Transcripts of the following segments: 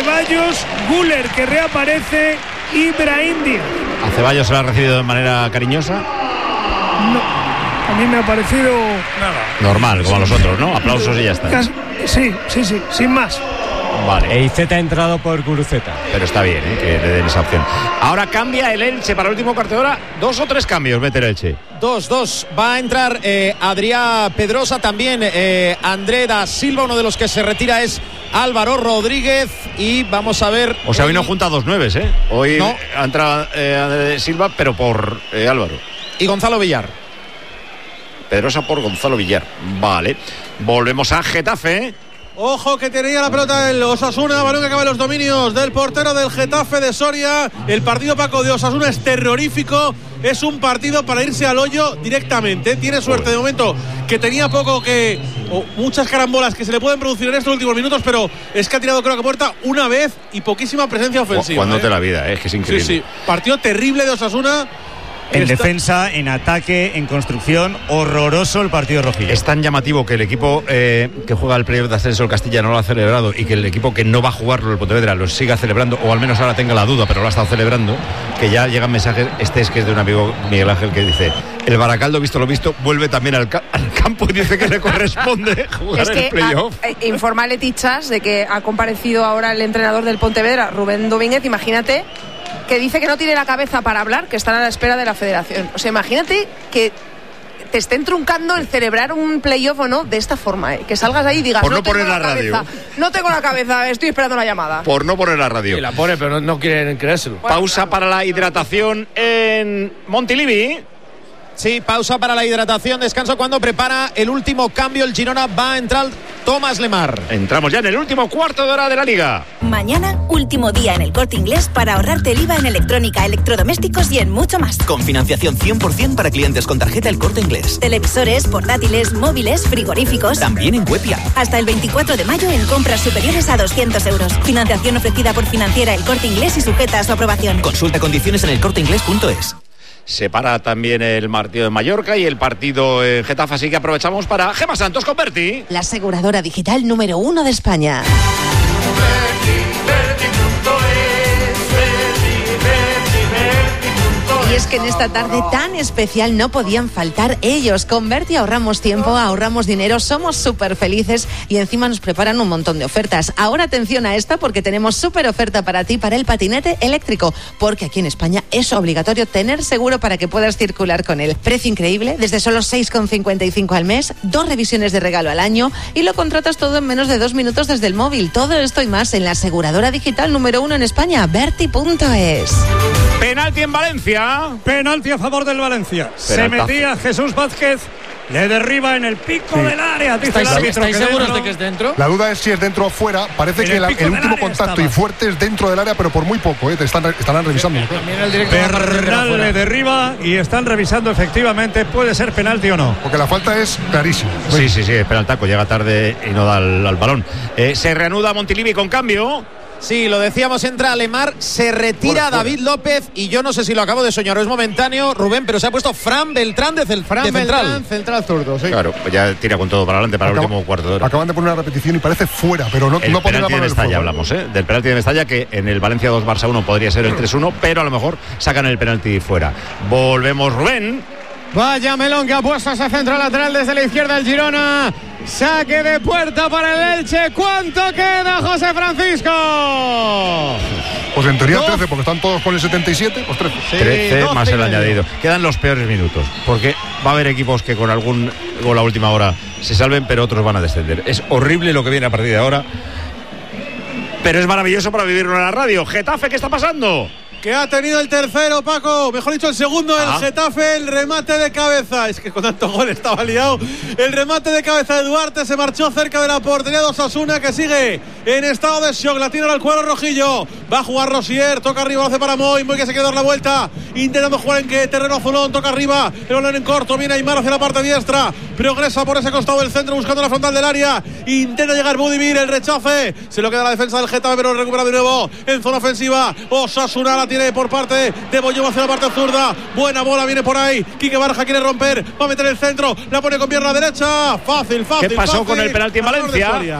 Ceballos, Güler, que reaparece, y Brahim Díaz. ¿A Ceballos se lo ha recibido de manera cariñosa? No, a mí me ha parecido nada. Normal, como a los otros, ¿no? Aplausos y ya está. Sí, sin más. Vale. Eizeta ha entrado por Guruceta. Pero está bien, que le den esa opción. Ahora cambia el Elche para el último cuarto de hora. 2 o 3 cambios mete el Elche. 2. Va a entrar Adrià Pedrosa, también André da Silva. Uno de los que se retira es Álvaro Rodríguez. Y vamos a ver. O sea, hoy no junta 2 9s, ¿eh? Hoy no. Ha entrado Silva, pero por Álvaro. Y Gonzalo Villar. Pedrosa por Gonzalo Villar. Vale. Volvemos a Getafe. Ojo que tenía la pelota el Osasuna, balón que acaba en los dominios del portero del Getafe de Soria. El partido, Paco, de Osasuna es terrorífico. Es un partido para irse al hoyo directamente. Tiene suerte de momento que tenía muchas carambolas que se le pueden producir en estos últimos minutos, pero es que ha tirado creo que puerta una vez y poquísima presencia ofensiva. Cuando te la vida, es que es increíble. Sí. Partido terrible de Osasuna. En defensa, en ataque, en construcción, horroroso el partido rojillo. Es tan llamativo que el equipo que juega el playoff de ascenso, el Castilla, no lo ha celebrado, y que el equipo que no va a jugarlo, el Pontevedra, lo siga celebrando, o al menos ahora tenga la duda, pero lo ha estado celebrando, que ya llegan mensajes. Este es que es de un amigo, Miguel Ángel, que dice: el Baracaldo, visto lo visto, vuelve también al campo y dice que le corresponde jugar el playoff. Informa Letichas de que ha comparecido ahora el entrenador del Pontevedra, Rubén Domínguez. Imagínate que dice que no tiene la cabeza para hablar, que están a la espera de la federación. O sea, imagínate que te estén truncando el celebrar un playoff o no de esta forma, que salgas ahí y digas: por no poner la radio. No tengo la cabeza, estoy esperando la llamada. Por no poner la radio. Y la pone, pero no quieren creérselo. Pausa para la hidratación en Montilivi. Sí, pausa para la hidratación, descanso cuando prepara el último cambio. El Girona va a entrar Tomás Lemar. Entramos ya en el último cuarto de hora de la Liga. Mañana, último día en el Corte Inglés para ahorrarte el IVA en electrónica, electrodomésticos y en mucho más. Con financiación 100% para clientes con tarjeta El Corte Inglés. Televisores, portátiles, móviles, frigoríficos. También en web y app. Hasta el 24 de mayo en compras superiores a 200 euros. Financiación ofrecida por Financiera El Corte Inglés y sujeta a su aprobación. Consulta condiciones en elcorteinglés.es. Se para también el partido de Mallorca y el partido en Getafe, así que aprovechamos para Gemma Santos con Berti. La aseguradora digital número 1 de España. Y es que en esta tarde tan especial no podían faltar ellos. Con Berti ahorramos tiempo, ahorramos dinero, somos súper felices y encima nos preparan un montón de ofertas. Ahora atención a esta porque tenemos súper oferta para ti, para el patinete eléctrico, porque aquí en España es obligatorio tener seguro para que puedas circular con él. Precio increíble, desde solo 6,55 al mes, 2 revisiones de regalo al año y lo contratas todo en menos de 2 minutos desde el móvil. Todo esto y más en la aseguradora digital número 1 en España, Berti.es. Penalti en Valencia. Penalti a favor del Valencia. Se metía Jesús Vázquez, le derriba en el pico del área. Dice el árbitro. ¿Estáis seguros de que es dentro? La duda es si es dentro o fuera. Parece que el último contacto y fuerte es dentro del área, pero por muy poco. Estarán revisando. Bernal le derriba y están revisando efectivamente. Puede ser penalti o no. Porque la falta es clarísima. Sí, es penaltaco. Llega tarde y no da al balón. Se reanuda Montilivi con cambio. Sí, lo decíamos, entra Lemar, se retira David López y yo no sé si lo acabo de soñar o es momentáneo, Rubén, pero se ha puesto Fran Beltrán de central. Central zurdo, sí. Claro, pues ya tira con todo para adelante para el último cuarto de hora. Acaban de poner una repetición y parece fuera, pero no pone la mano en el fuego. Hablamos, del penalti de Mestalla, que en el Valencia 2 Barça 1 podría ser el 3-1, pero a lo mejor sacan el penalti fuera. Volvemos, Rubén. Vaya melón que ha puesto ese centro lateral desde la izquierda el Girona. Saque de puerta para el Elche. ¿Cuánto queda, José Francisco? Pues en teoría 13, porque están todos con el 77, pues 13. Sí, 13 más el añadido. Quedan los peores minutos, porque va a haber equipos que con algún gol a última hora se salven, pero otros van a descender. Es horrible lo que viene a partir de ahora, pero es maravilloso para vivirlo en la radio. Getafe, ¿qué está pasando? Que ha tenido el tercero, Paco, mejor dicho el segundo, el Getafe, el remate de cabeza, es que con tanto gol estaba liado, el remate de cabeza de Duarte se marchó cerca de la portería de Osasuna, que sigue en estado de shock, la tira al cuadro rojillo, va a jugar Rosier, toca arriba, lo hace para Moy que se quiere dar la vuelta, intentando jugar en qué terreno azulón, toca arriba, el balón en corto, viene Aymar hacia la parte diestra, progresa por ese costado del centro, buscando la frontal del área, intenta llegar Budimir, el rechace, se lo queda la defensa del Getafe, pero recupera de nuevo en zona ofensiva, Osasuna la tiene por parte de Bollón hacia la parte zurda, buena bola, viene por ahí, Quique Barja quiere romper, va a meter el centro, la pone con pierna derecha, fácil. ¿Qué pasó con el penalti en Valencia?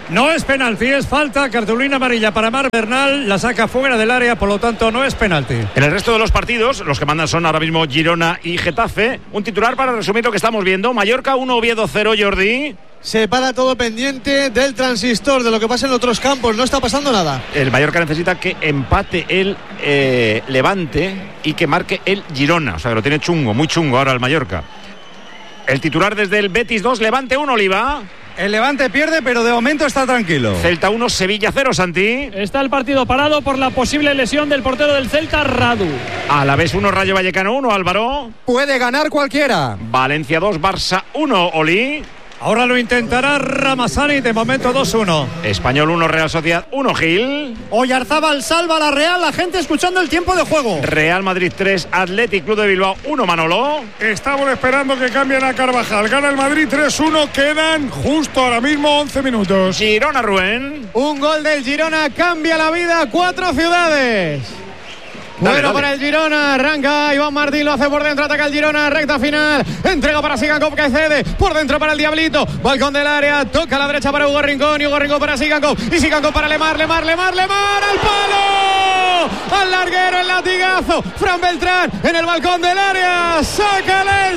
No es penalti, es falta, cartulina amarilla para Marc Bernal, la saca fuera del área, por lo tanto no es penalti. En el resto de los partidos, los que mandan son ahora mismo Girona y Getafe. Un titular para resumir lo que estamos viendo: Mallorca 1, Oviedo 0, Jordi. Se para todo pendiente del transistor, de lo que pasa en otros campos, no está pasando nada. El Mallorca necesita que empate el Levante y que marque el Girona, o sea que lo tiene chungo, muy chungo ahora el Mallorca. El titular desde el Betis 2, Levante 1, Oliva. El Levante pierde, pero de momento está tranquilo. Celta 1, Sevilla 0, Santi. Está el partido parado por la posible lesión del portero del Celta, Radu. Alavés 1, Rayo Vallecano 1, Álvaro. Puede ganar cualquiera. Valencia 2, Barça 1, Oli. Ahora lo intentará Ramazani, de momento 2-1. Español 1, Real Sociedad 1, Gil. Oyarzábal salva a la Real, la gente escuchando el tiempo de juego. Real Madrid 3, Athletic Club de Bilbao 1, Manolo. Estamos esperando que cambien a Carvajal. Gana el Madrid 3-1, quedan justo ahora mismo 11 minutos. Girona, Rubén. Un gol del Girona cambia la vida a 4 ciudades. Bueno, para el Girona, arranca Iván Martín, lo hace por dentro, ataca el Girona, recta final, entrega para Sigankov que cede, por dentro para el Diablito, balcón del área, toca a la derecha para Hugo Rincón, y Hugo Rincón para Sigankov, y Sigankov para Lemar, al palo, al larguero, el latigazo, Fran Beltrán en el balcón del área, saca el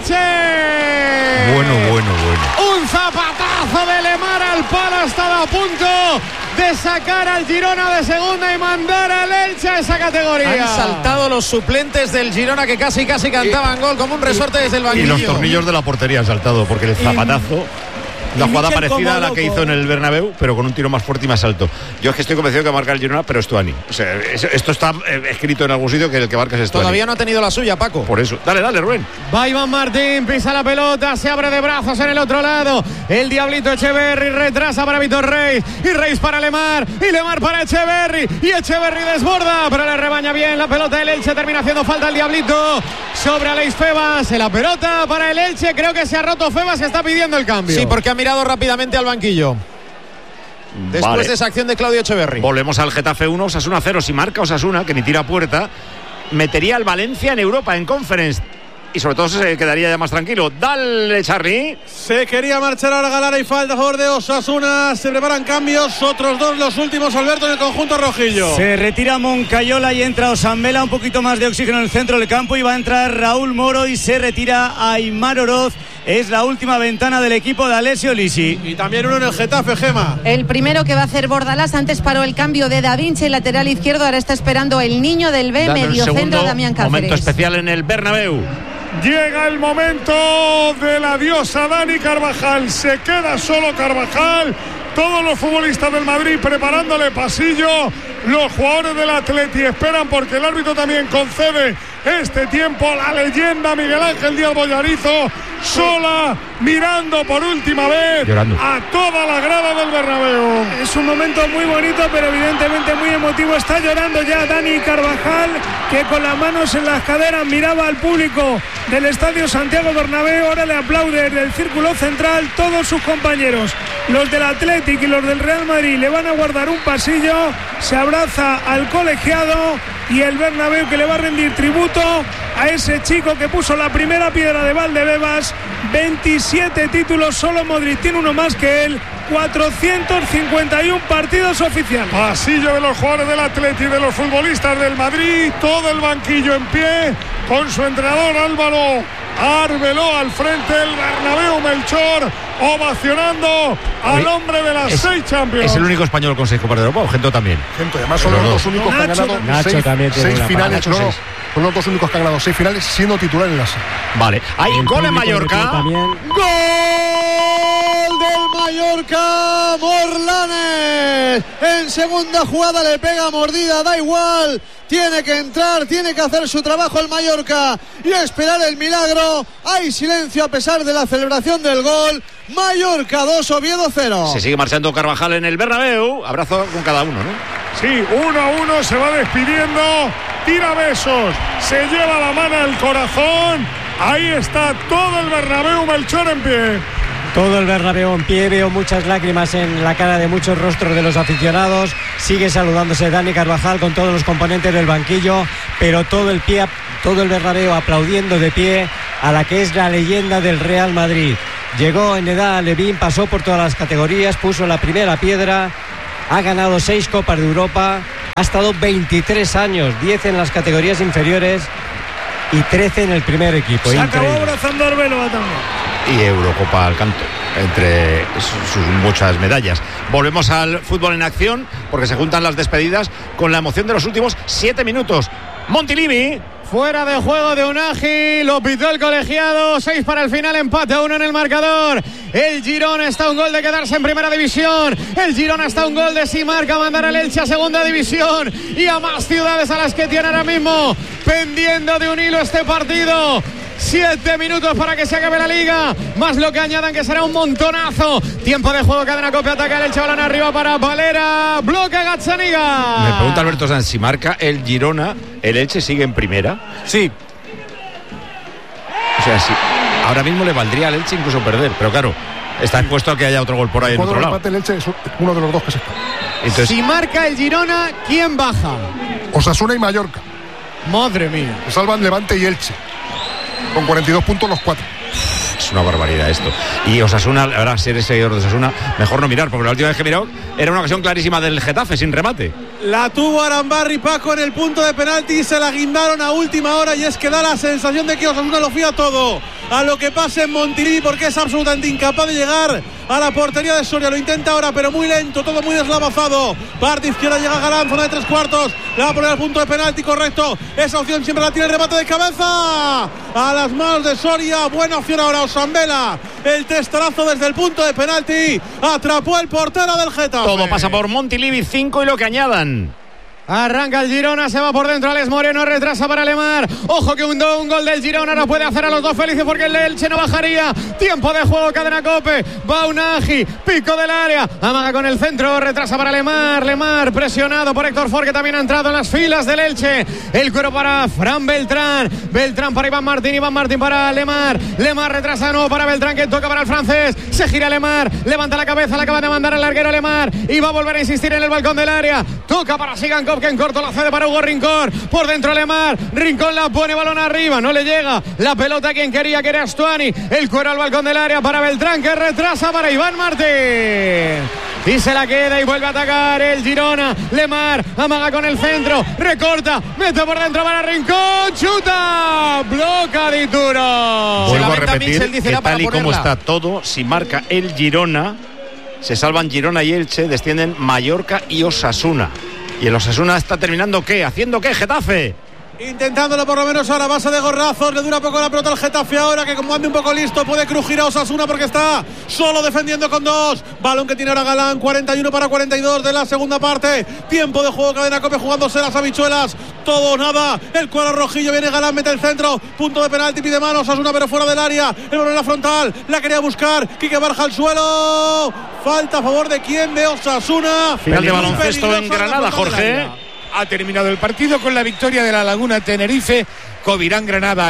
Elche. Bueno. Un zapatazo de Lemar al palo, estaba a punto de sacar al Girona de segunda y mandar al Elche a esa categoría. Han saltado los suplentes del Girona que casi cantaban gol como un resorte desde el banquillo. Y los tornillos de la portería han saltado, porque el zapatazo, una jugada parecida a la que hizo en el Bernabéu, pero con un tiro más fuerte y más alto. Yo es que estoy convencido que marca el Girona, pero Stuani. O sea, esto está escrito en algún sitio, que el que marca es Stuani. Todavía no ha tenido la suya, Paco. Por eso. Dale, Rubén. Va Iván Martín, pisa la pelota, se abre de brazos en el otro lado. El Diablito Echeverri retrasa para Víctor Reis. Y Reis para Lemar. Y Lemar para Echeverri. Y Echeverri desborda, pero le rebaña bien la pelota del Elche. Termina haciendo falta el Diablito sobre Aleix Febas. La pelota para el Elche. Creo que se ha roto Febas, se está pidiendo el cambio. Sí, porque ha mirado rápidamente al banquillo. Después de esa acción de Claudio Echeverri. Volvemos al Getafe 1, Osasuna 0. Si marca Osasuna, que ni tira a puerta, metería al Valencia en Europa, en Conference. Y sobre todo se quedaría ya más tranquilo. Dale, Charly. Se quería marchar ahora Galara y falta a favor de Osasuna. Se preparan cambios, otros dos, los últimos, Alberto, en el conjunto rojillo. Se retira Moncayola y entra Osamela, un poquito más de oxígeno en el centro del campo, y va a entrar Raúl Moro y se retira Aimar Oroz. Es la última ventana del equipo de Alessio Lisi. Y también uno en el Getafe, Gema. El primero que va a hacer Bordalás. Antes paró el cambio de Da Vinci, lateral izquierdo. Ahora está esperando el niño del B, mediocentro, Damián Cáceres. Momento especial en el Bernabéu. Llega el momento de la diosa Dani Carvajal. Se queda solo Carvajal. Todos los futbolistas del Madrid preparándole pasillo. Los jugadores del Atleti esperan, porque el árbitro también concede este tiempo. La leyenda Miguel Ángel Díaz Bollarizo, sola, mirando por última vez llorando a toda la grada del Bernabéu. Es un momento muy bonito, pero evidentemente muy emotivo. Está llorando ya Dani Carvajal, que con las manos en las caderas miraba al público del Estadio Santiago Bernabéu. Ahora le aplaude desde el círculo central todos sus compañeros. Los del Athletic y los del Real Madrid le van a guardar un pasillo. Se abraza al colegiado y el Bernabéu, que le va a rendir tributo a ese chico que puso la primera piedra de Valdebebas. 27 títulos, solo Modric tiene uno más que él. 451 partidos oficiales. Pasillo de los jugadores del Atleti y de los futbolistas del Madrid. Todo el banquillo en pie, con su entrenador Álvaro Arbeloa al frente del Bernabéu. Melchor ovacionando al hombre de las 6 Champions. Es el único español con 6 Copas de Europa, o Gento también. Gento, además son los dos únicos que han ganado seis finales. Son los dos únicos que han ganado 6 finales siendo titular en la serie. Vale, hay gol en Mallorca. ¡Gol del Mallorca! Morlanes en segunda jugada le pega mordida, da igual, tiene que entrar, tiene que hacer su trabajo el Mallorca y esperar el milagro. Hay silencio a pesar de la celebración del gol. Mallorca 2, Oviedo 0. Se sigue marchando Carvajal en el Bernabéu. Abrazo con cada uno, ¿no? Sí, 1-1, se va despidiendo, tira besos, se lleva la mano al corazón. Ahí está todo el Bernabéu, Melchor, en pie. Todo el Bernabéu en pie, veo muchas lágrimas en la cara de muchos rostros de los aficionados. Sigue saludándose Dani Carvajal con todos los componentes del banquillo, pero todo el Bernabéu aplaudiendo de pie a la que es la leyenda del Real Madrid. llegó en edad Levín, pasó por todas las categorías, puso la primera piedra, ha ganado 6 Copas de Europa, ha estado 23 años, 10 en las categorías inferiores y 13 en el primer equipo. Se acabó abrazando a Arbeloa también. Y Eurocopa al canto, entre sus muchas medallas. Volvemos al fútbol en acción, porque se juntan las despedidas con la emoción de los últimos 7 minutos. Montilivi. Fuera de juego de Unagi, lo pitó el colegiado, 6 para el final, empate a 1 en el marcador. El Girona está a un gol de quedarse en primera división. El Girona está a un gol de si marca mandar al Elche a segunda división y a más ciudades a las que tiene ahora mismo pendiendo de un hilo este partido. 7 minutos para que se acabe la liga, más lo que añadan que será un montonazo. Tiempo de juego, Cadena Cope, ataca el Elche, balón arriba para Valera, bloque Gazzaniga. Me pregunta Alberto Sanz, si marca el Girona, ¿el Elche sigue en primera? Sí. O sea, sí, ahora mismo le valdría al Elche incluso perder, pero claro, está expuesto a que haya otro gol por ahí en otro lado. El Elche es uno de los dos que se está. Entonces, si marca el Girona, ¿quién baja? Osasuna y Mallorca. Madre mía. Se salvan Levante y Elche con 42 puntos los 4. Es una barbaridad esto. Y Osasuna, ahora ser seguidor de Osasuna, mejor no mirar, porque la última vez que miró era una ocasión clarísima del Getafe sin remate. La tuvo Arambarri, Paco, en el punto de penalti y se la guindaron a última hora, y es que da la sensación de que Osasuna lo fía todo a lo que pase en Montilivi, porque es absolutamente incapaz de llegar a la portería de Soria. Lo intenta ahora, pero muy lento, todo muy deslavazado. Parte izquierda, llega Galán, zona de 3/4, la va a poner al punto de penalti, correcto. Esa opción siempre la tiene, el remate de cabeza a las manos de Soria. Buena opción ahora Osambela, el testarazo desde el punto de penalti, atrapó el portero del Getafe. Todo pasa por Montilivi, 5 y lo que añadan. Arranca el Girona, se va por dentro Alex Moreno, retrasa para Lemar. Ojo que un gol del Girona ahora puede hacer a los dos felices, porque el Elche no bajaría. Tiempo de juego, Cadena Cope. Va Unagi, pico del área, amaga con el centro, retrasa para Lemar. Lemar presionado por Héctor Ford, que también ha entrado en las filas del Elche. El cuero para Fran Beltrán. Beltrán para Iván Martín. Iván Martín para Lemar. Lemar retrasa de nuevo para Beltrán, que toca para el francés. Se gira Lemar, levanta la cabeza, la acaba de mandar al larguero Lemar y va a volver a insistir en el balcón del área. Toca para Sigankov, que en corto la cede para Hugo Rincón. Por dentro Lemar, Rincón la pone, balón arriba, no le llega la pelota a quien quería, que era Astuani. El cuero al balcón del área para Beltrán, que retrasa para Iván Martín y se la queda y vuelve a atacar el Girona. Lemar amaga con el centro, recorta, mete por dentro para Rincón, chuta, bloca Dituro. Vuelvo a repetir que tal y como está todo, si marca el Girona, se salvan Girona y Elche, descienden Mallorca y Osasuna. Y el Osasuna está terminando ¿qué? ¿Haciendo qué, Getafe? Intentándolo por lo menos ahora, base de gorrazos, le dura poco la pelota al Getafe ahora, que como ande un poco listo puede crujir a Osasuna, porque está solo defendiendo con 2. Balón que tiene ahora Galán, 41 para 42 de la segunda parte. Tiempo de juego, Cadena Cope jugándose las habichuelas, todo o nada. El cuadro rojillo, viene Galán, mete el centro, punto de penalti, pide mano Osasuna, pero fuera del área. El balón en la frontal, la quería buscar, Quique Barja al suelo. Falta a favor de quién, de Osasuna. Final de baloncesto en Granada, Jorge. Ha terminado el partido con la victoria de la Laguna Tenerife. Covirán Granada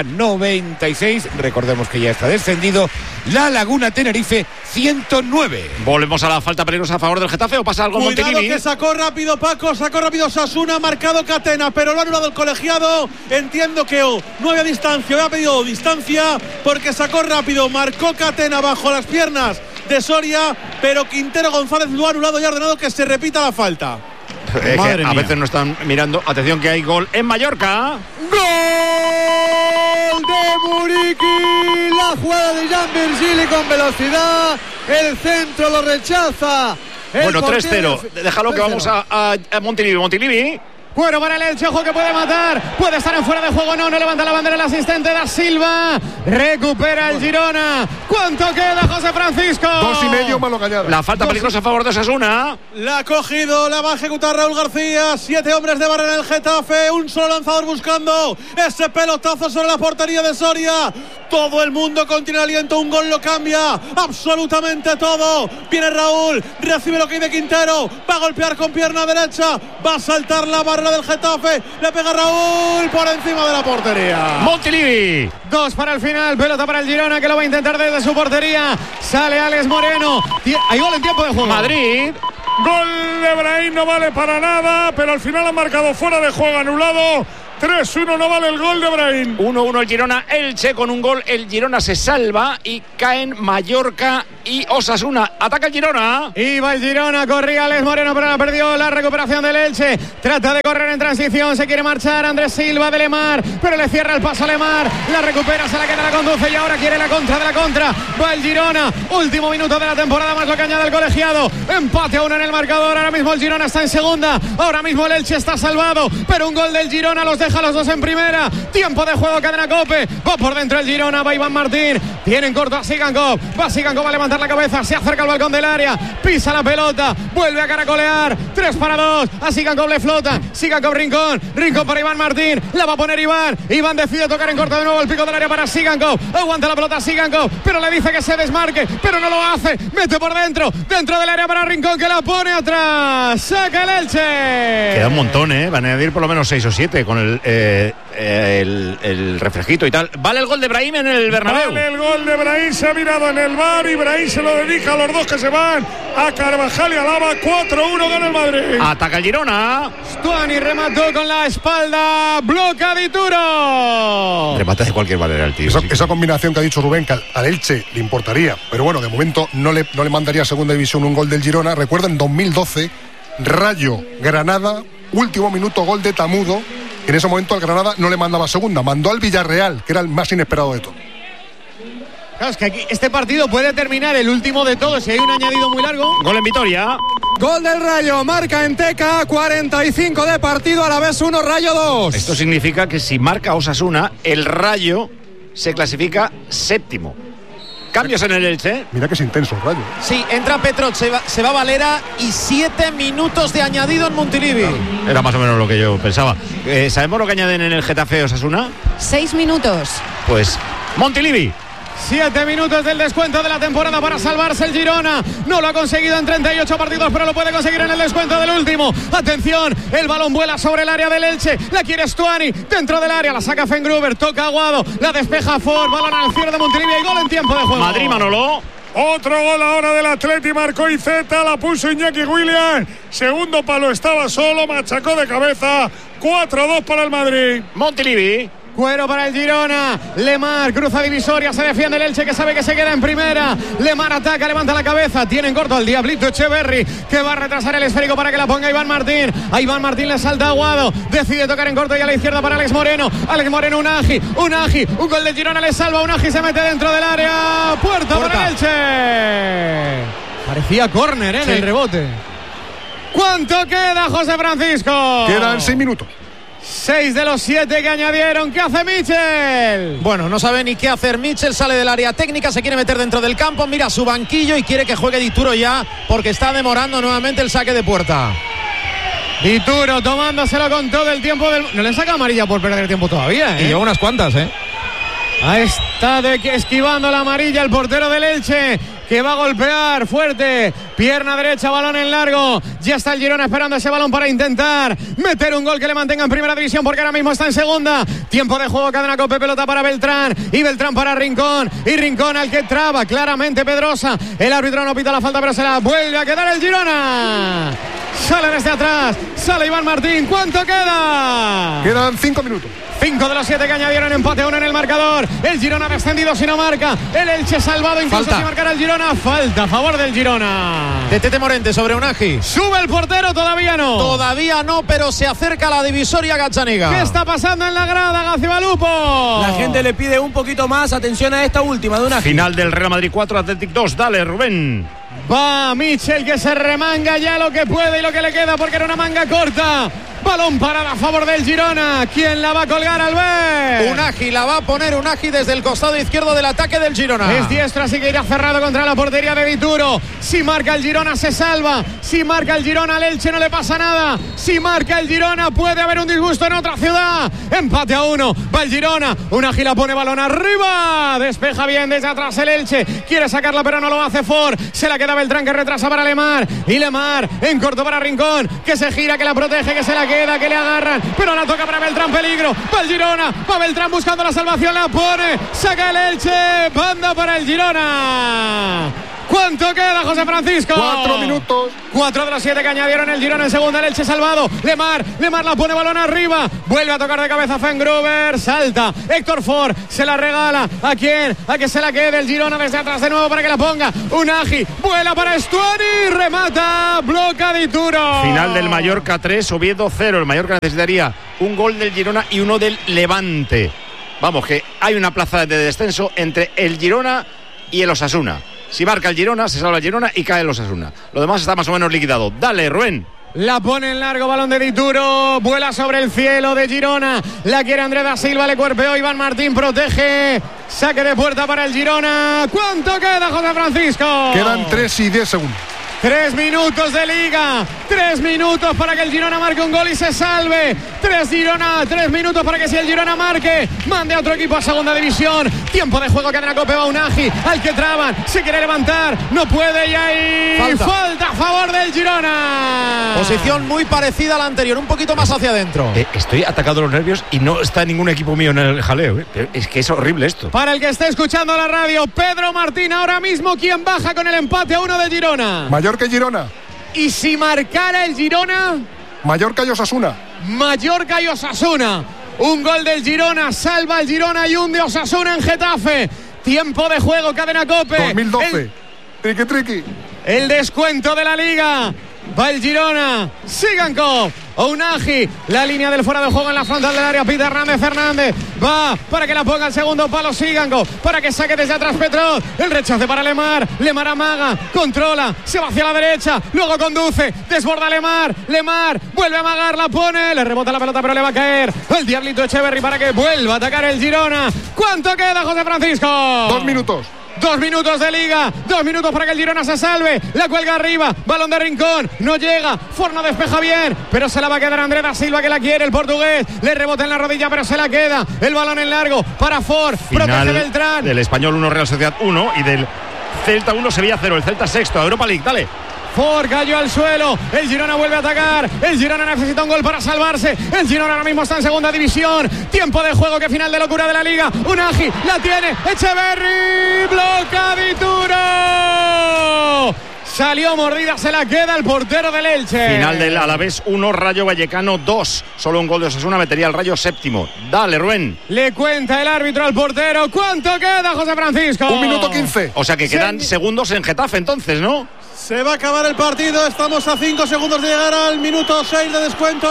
96. Recordemos que ya está descendido. La Laguna Tenerife 109. Volvemos a la falta peligrosa a favor del Getafe, o pasa algo en Montilivi. Cuidado que sacó rápido Paco, sacó rápido Osasuna, marcado Catena, pero lo ha anulado el colegiado. Entiendo que no había distancia, había pedido distancia porque sacó rápido, marcó Catena bajo las piernas de Soria, pero Quintero González lo ha anulado y ha ordenado que se repita la falta. Es que a veces no están mirando. Atención que hay gol en Mallorca. ¡Gol de Muriqui! La jugada de Jan Virgili con velocidad. El centro lo rechaza. Bueno, 3-0. Déjalo que vamos a Montilivi. Montilivi. Bueno, para el Elche, ojo que puede matar, puede estar en fuera de juego, no levanta la bandera el asistente Da Silva, recupera el Girona. ¿Cuánto queda, José Francisco? 2,5, malo callado. La falta peligrosa a favor de Osasuna. La ha cogido, la va a ejecutar Raúl García. 7 hombres de barrera en el Getafe, un solo lanzador buscando ese pelotazo sobre la portería de Soria. Todo el mundo contiene aliento, un gol lo cambia absolutamente todo. Viene Raúl, recibe lo que hay de Quintero, va a golpear con pierna derecha, va a saltar la barrera del Getafe, le pega Raúl por encima de la portería. Montilivi. 2 para el final, pelota para el Girona, que lo va a intentar desde su portería. Sale Alex Moreno, hay gol en tiempo de juego. Madrid. Gol de Brahim, no vale para nada, pero al final ha marcado fuera de juego, anulado 3-1, no vale el gol de Brahim. 1-1 el Girona-Elche, con un gol el Girona se salva y caen Mallorca y Osasuna. Ataca el Girona. Iba el Girona, corría Alex Moreno, pero la perdió. La recuperación del Elche, trata de correr en transición, se quiere marchar Andrés Silva de Lemar, pero le cierra el paso a Lemar, la recupera, se la queda, la conduce y ahora quiere la contra de la contra. Va el Girona, último minuto de la temporada, más lo que añade el colegiado. Empate a 1 en el marcador, ahora mismo el Girona está en segunda, ahora mismo el Elche está salvado, pero un gol del Girona los deja a los dos en primera. Tiempo de juego, cadena COPE, va por dentro el Girona, va Iván Martín, tienen corto a Sigankov, va Sigankov a levantar la cabeza, se acerca al balcón del área, pisa la pelota, vuelve a caracolear, 3-2, a Sigankov le flota, Sigankov Rincón para Iván Martín, la va a poner Iván decide tocar en corto de nuevo el pico del área para Sigankov, aguanta la pelota Sigankov, pero le dice que se desmarque, pero no lo hace, mete por dentro del área para Rincón, que la pone atrás, saca el Elche. Queda un montón, van a añadir por lo menos 6 o 7 con el refresquito y tal. Vale el gol de Brahim en el Bernabéu. Vale el gol de Brahim, se ha mirado en el VAR y Brahim se lo dedica a los dos que se van, a Carvajal y a Lava. 4-1 gana el Madrid. Ataca el Girona. Stuani remató con la espalda, bloca Dituro. Remata de cualquier manera el tío. Esa combinación que ha dicho Rubén, que al Elche le importaría, pero bueno, de momento no le mandaría a segunda división un gol del Girona. Recuerden 2012, Rayo Granada, último minuto, gol de Tamudo. En ese momento al Granada no le mandaba segunda, mandó al Villarreal, que era el más inesperado de todo. Claro, es que aquí este partido puede terminar el último de todos si hay un añadido muy largo. Gol en Vitoria. Gol del Rayo, marca en Teca, 45 de partido, a la vez 1, Rayo 2. Esto significa que si marca Osasuna, el Rayo se clasifica séptimo. Cambios en el Elche. Mira que es intenso el Rayo. Sí, entra Petrot, se va Valera y 7 minutos de añadido en Montilivi. Era más o menos lo que yo pensaba. ¿Sabemos lo que añaden en el Getafe Osasuna? 6 minutos. Pues Montilivi. 7 minutos del descuento de la temporada para salvarse el Girona. No lo ha conseguido en 38 partidos, pero lo puede conseguir en el descuento del último. Atención, el balón vuela sobre el área del Elche. La quiere Stuani, dentro del área, la saca Fengruber, toca Aguado, la despeja Ford, balón al cierre de Montilivi y gol en tiempo de juego. Madrid, Manolo. Otro gol ahora del Atleti, marcó Iceta, la puso Iñaki Williams. Segundo palo, estaba solo, machacó de cabeza. 4-2 para el Madrid. Montilivi. Cuero para el Girona. Lemar cruza divisoria, se defiende el Elche, que sabe que se queda en primera. Lemar ataca, levanta la cabeza, tiene en corto al Diablito Echeverri, que va a retrasar el esférico para que la ponga Iván Martín. A Iván Martín le salta Aguado, decide tocar en corto y a la izquierda para Alex Moreno. Alex Moreno, Unagi, un gol de Girona le salva. Unagi se mete dentro del área. Puerta para el Elche. Parecía córner en el rebote. ¿Cuánto queda, José Francisco? Quedan 6 minutos. 6 de los 7 que añadieron. ¿Qué hace Michel? Bueno, no sabe ni qué hacer Michel. Sale del área técnica, se quiere meter dentro del campo, mira su banquillo y quiere que juegue Dituro ya, porque está demorando nuevamente el saque de puerta. Dituro tomándoselo con todo el tiempo del... No le saca amarilla por perder tiempo todavía, Y lleva unas cuantas, Ahí está esquivando la amarilla el portero del Elche, que va a golpear fuerte, pierna derecha, balón en largo. Ya está el Girona esperando ese balón para intentar meter un gol que le mantenga en primera división, porque ahora mismo está en segunda. Tiempo de juego, cadena COPE, pelota para Beltrán y Beltrán para Rincón, y Rincón al que traba claramente Pedrosa. El árbitro no pita la falta, pero se la vuelve a quedar el Girona. Sale desde atrás, sale Iván Martín. ¿Cuánto queda? Quedan 5 minutos. 5 de los 7 que añadieron, empate a 1 en el marcador. El Girona descendido si no marca. El Elche salvado incluso si marcara el Girona. Falta a favor del Girona. De Tete Morente sobre Unagi. Sube el portero, todavía no. Todavía no, pero se acerca a la divisoria Gazzaniga. ¿Qué está pasando en la grada, Gacibalupo? La gente le pide un poquito más. Atención a esta última de Unagi. Final del Real Madrid 4, Athletic 2. Dale, Rubén. Va Michel, que se remanga ya lo que puede y lo que le queda, porque era una manga corta. Balón parado a favor del Girona. ¿Quién la va a colgar, Albert? Unagi, la va a poner Unagi desde el costado izquierdo del ataque del Girona. Es diestro, así que irá cerrado contra la portería de Dituro. Si marca el Girona se salva. Si marca el Girona al Elche no le pasa nada. Si marca el Girona puede haber un disgusto en otra ciudad. Empate a 1. Va el Girona. Unagi la pone balón arriba. Despeja bien desde atrás el Elche. Quiere sacarla pero no lo hace Ford. Se la queda Beltrán, que retrasa para Lemar. Y Lemar en corto para Rincón, que se gira, que la protege, que se la queda, que le agarran, pero la toca para Beltrán, peligro. Va el Girona, va Beltrán buscando la salvación, la pone, saca el Elche, banda para el Girona. ¿Cuánto queda, José Francisco? 4 minutos. 4 de los 7 que añadieron el Girona en segunda. El Elche salvado. Lemar la pone balón arriba. Vuelve a tocar de cabeza Fengruber. Salta Héctor Ford. Se la regala. ¿A quién? A que se la quede el Girona desde atrás de nuevo para que la ponga. Unagi. Vuela para Stuani. Remata. Bloca Di Turo. Final del Mallorca 3, Oviedo 0. El Mallorca necesitaría un gol del Girona y uno del Levante. Vamos, que hay una plaza de descenso entre el Girona y el Osasuna. Si marca el Girona, se salva el Girona y cae el Osasuna. Lo demás está más o menos liquidado. Dale, Rubén. La pone en largo, balón de Di Turo. Vuela sobre el cielo de Girona. La quiere André da Silva, le cuerpeó Iván Martín, protege. Saque de puerta para el Girona. ¿Cuánto queda, José Francisco? Quedan 3 y 10 segundos. 3 minutos de liga, 3 minutos para que el Girona marque un gol y se salve. 3 minutos para que si el Girona marque, mande a otro equipo a segunda división. Tiempo de juego, cadena Cope, va Unagi, al que traban, se quiere levantar, no puede y hay falta a favor del Girona. Posición muy parecida a la anterior, un poquito más hacia adentro. Estoy atacado los nervios y no está ningún equipo mío en el jaleo. Es que es horrible esto. Para el que esté escuchando la radio, Pedro Martín ahora mismo quien baja con el empate a 1 de Girona. Mallorca y Girona. Y si marcara el Girona, Mallorca y Osasuna. Mallorca y Osasuna. Un gol del Girona, salva el Girona y un de Osasuna en Getafe. Tiempo de juego, cadena Cope. 2012. Triqui. El descuento de la liga. Va el Girona. Sigankov. Unagi. La línea del fuera de juego en la frontal del área. Pita Hernández. Va para que la ponga el segundo palo Sigankov. Para que saque desde atrás Petrov. El rechace para Lemar. Lemar amaga. Controla. Se va hacia la derecha. Luego conduce. Desborda Lemar. Lemar. Vuelve a amagar. La pone. Le rebota la pelota pero le va a caer. El diablito Echeverri para que vuelva a atacar el Girona. ¿Cuánto queda, José Francisco? 2 minutos. 2 minutos de liga, 2 minutos para que el Girona se salve. La cuelga arriba, balón de Rincón, no llega, Forno despeja bien, pero se la va a quedar André da Silva que la quiere, el portugués, le rebota en la rodilla pero se la queda, el balón en largo para Ford, protege Beltrán. Del Español 1, Real Sociedad 1 y del Celta 1, Sevilla 0, el Celta sexto, Europa League, dale. Ford cayó al suelo, el Girona vuelve a atacar, el Girona necesita un gol para salvarse, el Girona ahora mismo está en segunda división, tiempo de juego, que final de locura de la liga, Unagi, la tiene, Echeverri, bloca Di Turo, salió mordida, se la queda el portero del Elche. Final del Alavés 1, Rayo Vallecano 2, solo un gol de Osasuna metería al Rayo séptimo, dale Rubén. Le cuenta el árbitro al portero, ¿cuánto queda, José Francisco? 1 minuto 15. O sea que quedan segundos en Getafe entonces, ¿no? Se va a acabar el partido, estamos a 5 segundos de llegar al minuto 6 de descuento.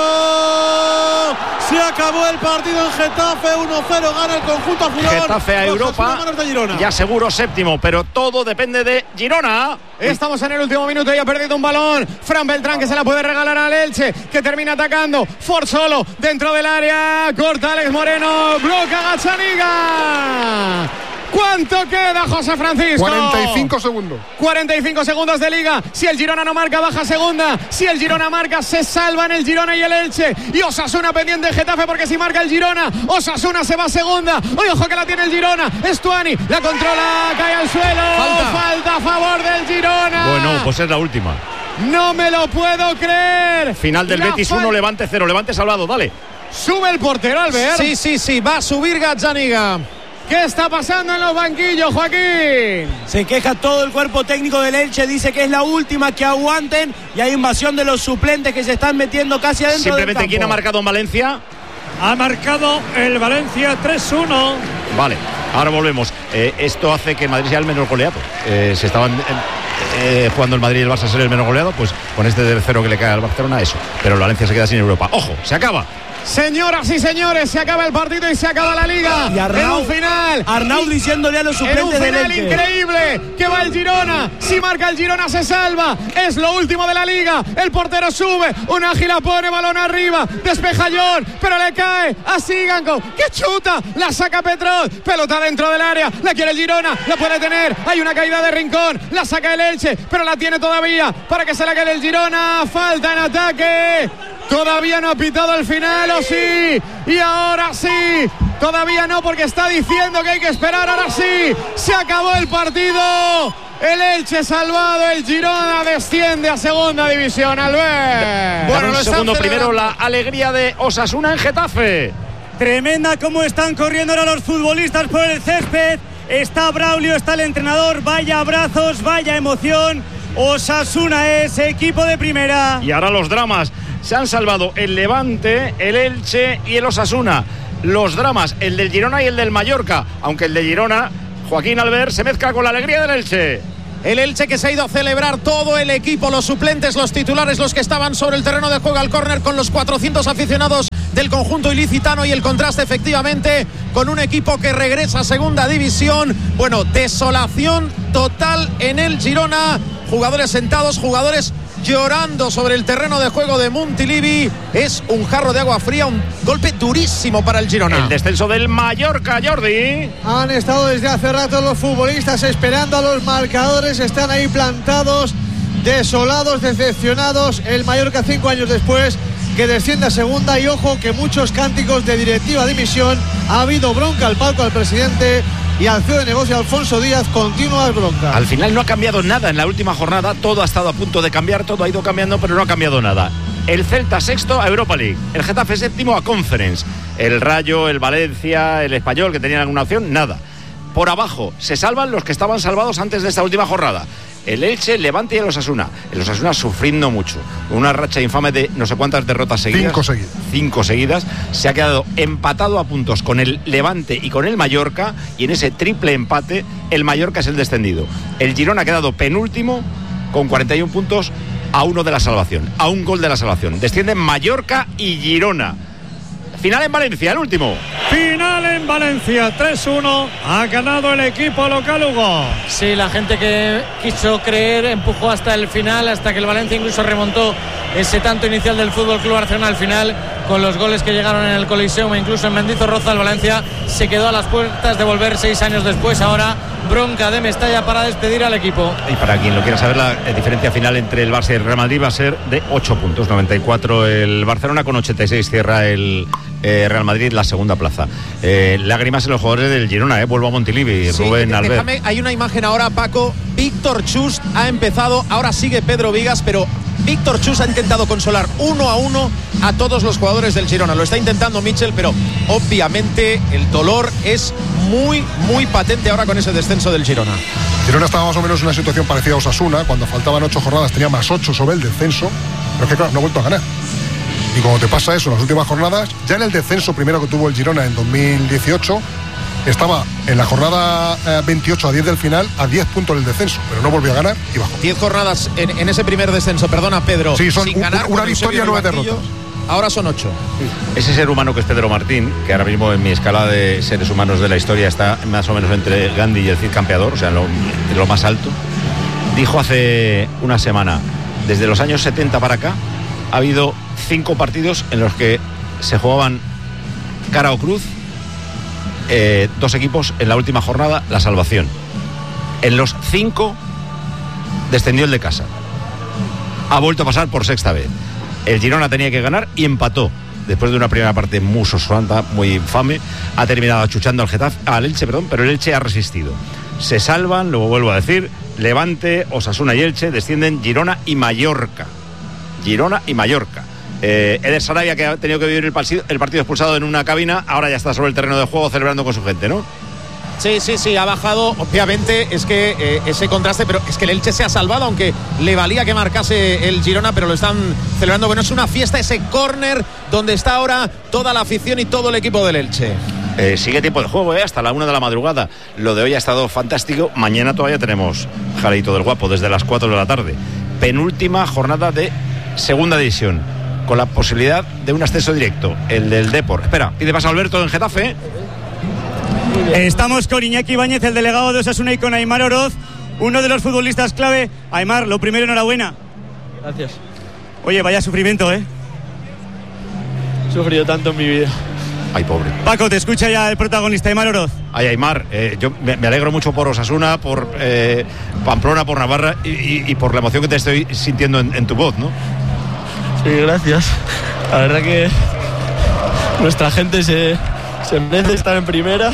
Se acabó el partido en Getafe, 1-0, gana el conjunto azulón. Getafe a Europa, ya seguro séptimo, pero todo depende de Girona. Estamos en el último minuto y ha perdido un balón. Fran Beltrán que se la puede regalar al Elche, que termina atacando. Ford solo, dentro del área, corta Alex Moreno, bloca Gazzaniga. ¿Cuánto queda, José Francisco? 45 segundos. 45 segundos de liga. Si el Girona no marca, baja segunda. Si el Girona marca, se salvan el Girona y el Elche. Y Osasuna pendiente de Getafe, porque si marca el Girona, Osasuna se va a segunda. Ojo que la tiene el Girona. Stuani la controla, cae al suelo. Falta a favor del Girona. Bueno, pues es la última. No me lo puedo creer. Final del Betis 1, Levante 0. Levante salvado, dale. Sube el portero, Albert. Sí, va a subir Gazzaniga. ¿Qué está pasando en los banquillos, Joaquín? Se queja todo el cuerpo técnico del Elche, dice que es la última, que aguanten, y hay invasión de los suplentes que se están metiendo casi adentro simplemente del campo. ¿Quién ha marcado en Valencia? Ha marcado el Valencia 3-1. Vale, ahora volvemos. Esto hace que el Madrid sea el menos goleado. Se estaban jugando el Madrid y el Barça a ser el menos goleado, pues con este del 0 que le cae al Barcelona, eso. Pero el Valencia se queda sin Europa. ¡Ojo! ¡Se acaba! Señoras y señores, se acaba el partido y se acaba la liga. Y Arnau, en un final. Arnau diciéndole a los suplentes del Elche. En un final increíble, que va el Girona. Si marca el Girona se salva. Es lo último de la liga. El portero sube. Unagi la pone, balón arriba. Despeja John, pero le cae a Sigankov. ¡Qué chuta! La saca Petrov. Pelota dentro del área. La quiere el Girona. La puede tener. Hay una caída de Rincón. La saca el Elche, pero la tiene todavía para que se la quede el Girona. Falta en ataque. Todavía no ha pitado el final, ¿o sí? Y ahora sí. Todavía no, porque está diciendo que hay que esperar. Ahora sí. Se acabó el partido. El Elche salvado. El Girona desciende a segunda división, Albert. Bueno, un segundo primero la alegría de Osasuna en Getafe. Tremenda cómo están corriendo ahora los futbolistas por el césped. está Braulio, está el entrenador. Vaya abrazos, vaya emoción. Osasuna es equipo de primera. Y ahora los dramas. Se han salvado el Levante, el Elche y el Osasuna. Los dramas, el del Girona y el del Mallorca. Aunque el de Girona, Joaquín Albert, se mezcla con la alegría del Elche. El Elche que se ha ido a celebrar, todo el equipo, los suplentes, los titulares, los que estaban sobre el terreno de juego al córner, con los 400 aficionados del conjunto ilicitano, y el contraste efectivamente con un equipo que regresa a segunda división. Bueno, desolación total en el Girona, jugadores sentados, jugadores llorando sobre el terreno de juego de Montilivi. Es un jarro de agua fría, un golpe durísimo para el Girona. El descenso del Mallorca, Jordi. Han estado desde hace rato los futbolistas esperando a los marcadores, están ahí plantados, desolados, decepcionados. El Mallorca 5 años después que desciende a segunda, y ojo que muchos cánticos de directiva dimisión. Ha habido bronca al palco al presidente y al CEO de negocio Alfonso Díaz, continuas broncas. Al final no ha cambiado nada en la última jornada, todo ha estado a punto de cambiar, todo ha ido cambiando, pero no ha cambiado nada. El Celta sexto a Europa League, el Getafe séptimo a Conference, el Rayo, el Valencia, el Español, que tenían alguna opción, nada. Por abajo se salvan los que estaban salvados antes de esta última jornada. El Elche, el Levante y el Osasuna. El Osasuna sufriendo mucho. Una racha infame de no sé cuántas derrotas seguidas. 5 seguidas. 5 seguidas. Se ha quedado empatado a puntos con el Levante y con el Mallorca. Y en ese triple empate, el Mallorca es el descendido. El Girona ha quedado penúltimo con 41 puntos a 1 de la salvación. A 1 gol de la salvación. Descienden Mallorca y Girona. Final en Valencia, el último. Final en Valencia, 3-1. Ha ganado el equipo local, Hugo. Sí, la gente que quiso creer empujó hasta el final, hasta que el Valencia incluso remontó ese tanto inicial del Fútbol Club Barcelona al final, con los goles que llegaron en el Coliseum e incluso en Mendizorroza. El Valencia se quedó a las puertas de volver 6 años después. Ahora bronca de Mestalla para despedir al equipo. Y para quien lo quiera saber, la diferencia final entre el Barça y el Real Madrid va a ser de 8 puntos. 94 el Barcelona, con 86 cierra el Real Madrid la segunda plaza. Lágrimas en los jugadores del Girona, vuelvo a Montilivi, sí, Rubén Albert. Hay una imagen ahora, Paco. Víctor Chus ha empezado, ahora sigue Pedro Vigas, pero Víctor Chus ha intentado consolar 1-1 a todos los jugadores del Girona. Lo está intentando Michel, pero obviamente el dolor es muy, muy patente ahora con ese descenso del Girona. Girona estaba más o menos en una situación parecida a Osasuna. Cuando faltaban 8 jornadas tenía más 8 sobre el descenso, pero es que claro, no ha vuelto a ganar. Y cuando te pasa eso en las últimas jornadas, ya en el descenso primero que tuvo el Girona en 2018, estaba en la jornada 28 a 10 del final, a 10 puntos del descenso, pero no volvió a ganar y bajó. 10 jornadas en ese primer descenso, perdona Pedro. Sí, son una victoria, 9 derrotas. Ahora son 8. Ese ser humano que es Pedro Martín, que ahora mismo en mi escala de seres humanos de la historia está más o menos entre Gandhi y el Cid Campeador, o sea, lo más alto, dijo hace una semana: desde los años 70 para acá ha habido 5 partidos en los que se jugaban cara o cruz, 2 equipos en la última jornada, la salvación. En los 5 descendió el de casa. Ha vuelto a pasar por sexta vez. El Girona tenía que ganar y empató. Después de una primera parte muy sosonante, muy infame, ha terminado achuchando al Elche, pero el Elche ha resistido. Se salvan, luego vuelvo a decir, Levante, Osasuna y Elche, descienden Girona y Mallorca. Girona y Mallorca. Eder Sarabia, que ha tenido que vivir el partido expulsado en una cabina, ahora ya está sobre el terreno de juego celebrando con su gente, ¿no? Sí, ha bajado. Obviamente es que ese contraste, pero es que el Elche se ha salvado, aunque le valía que marcase el Girona, pero lo están celebrando. Bueno, es una fiesta ese córner donde está ahora toda la afición y todo el equipo del Elche. Sigue tiempo de juego, hasta la 1 de la madrugada. Lo de hoy ha estado fantástico. Mañana todavía tenemos Jaleito del Guapo desde las 4 de la tarde. Penúltima jornada de segunda división, con la posibilidad de un ascenso directo, el del Depor. Espera, pide paso a Alberto en Getafe. Estamos con Iñaki Ibáñez, el delegado de Osasuna, y con Aimar Oroz, uno de los futbolistas clave. Aimar, lo primero, enhorabuena. Gracias. Oye, vaya sufrimiento, He sufrido tanto en mi vida. Ay, pobre. Paco, te escucha ya el protagonista, Aimar Oroz. Ay, Aimar, yo me alegro mucho por Osasuna, por Pamplona, por Navarra y por la emoción que te estoy sintiendo en tu voz, ¿no? Sí, gracias. La verdad que nuestra gente se merece estar en primera.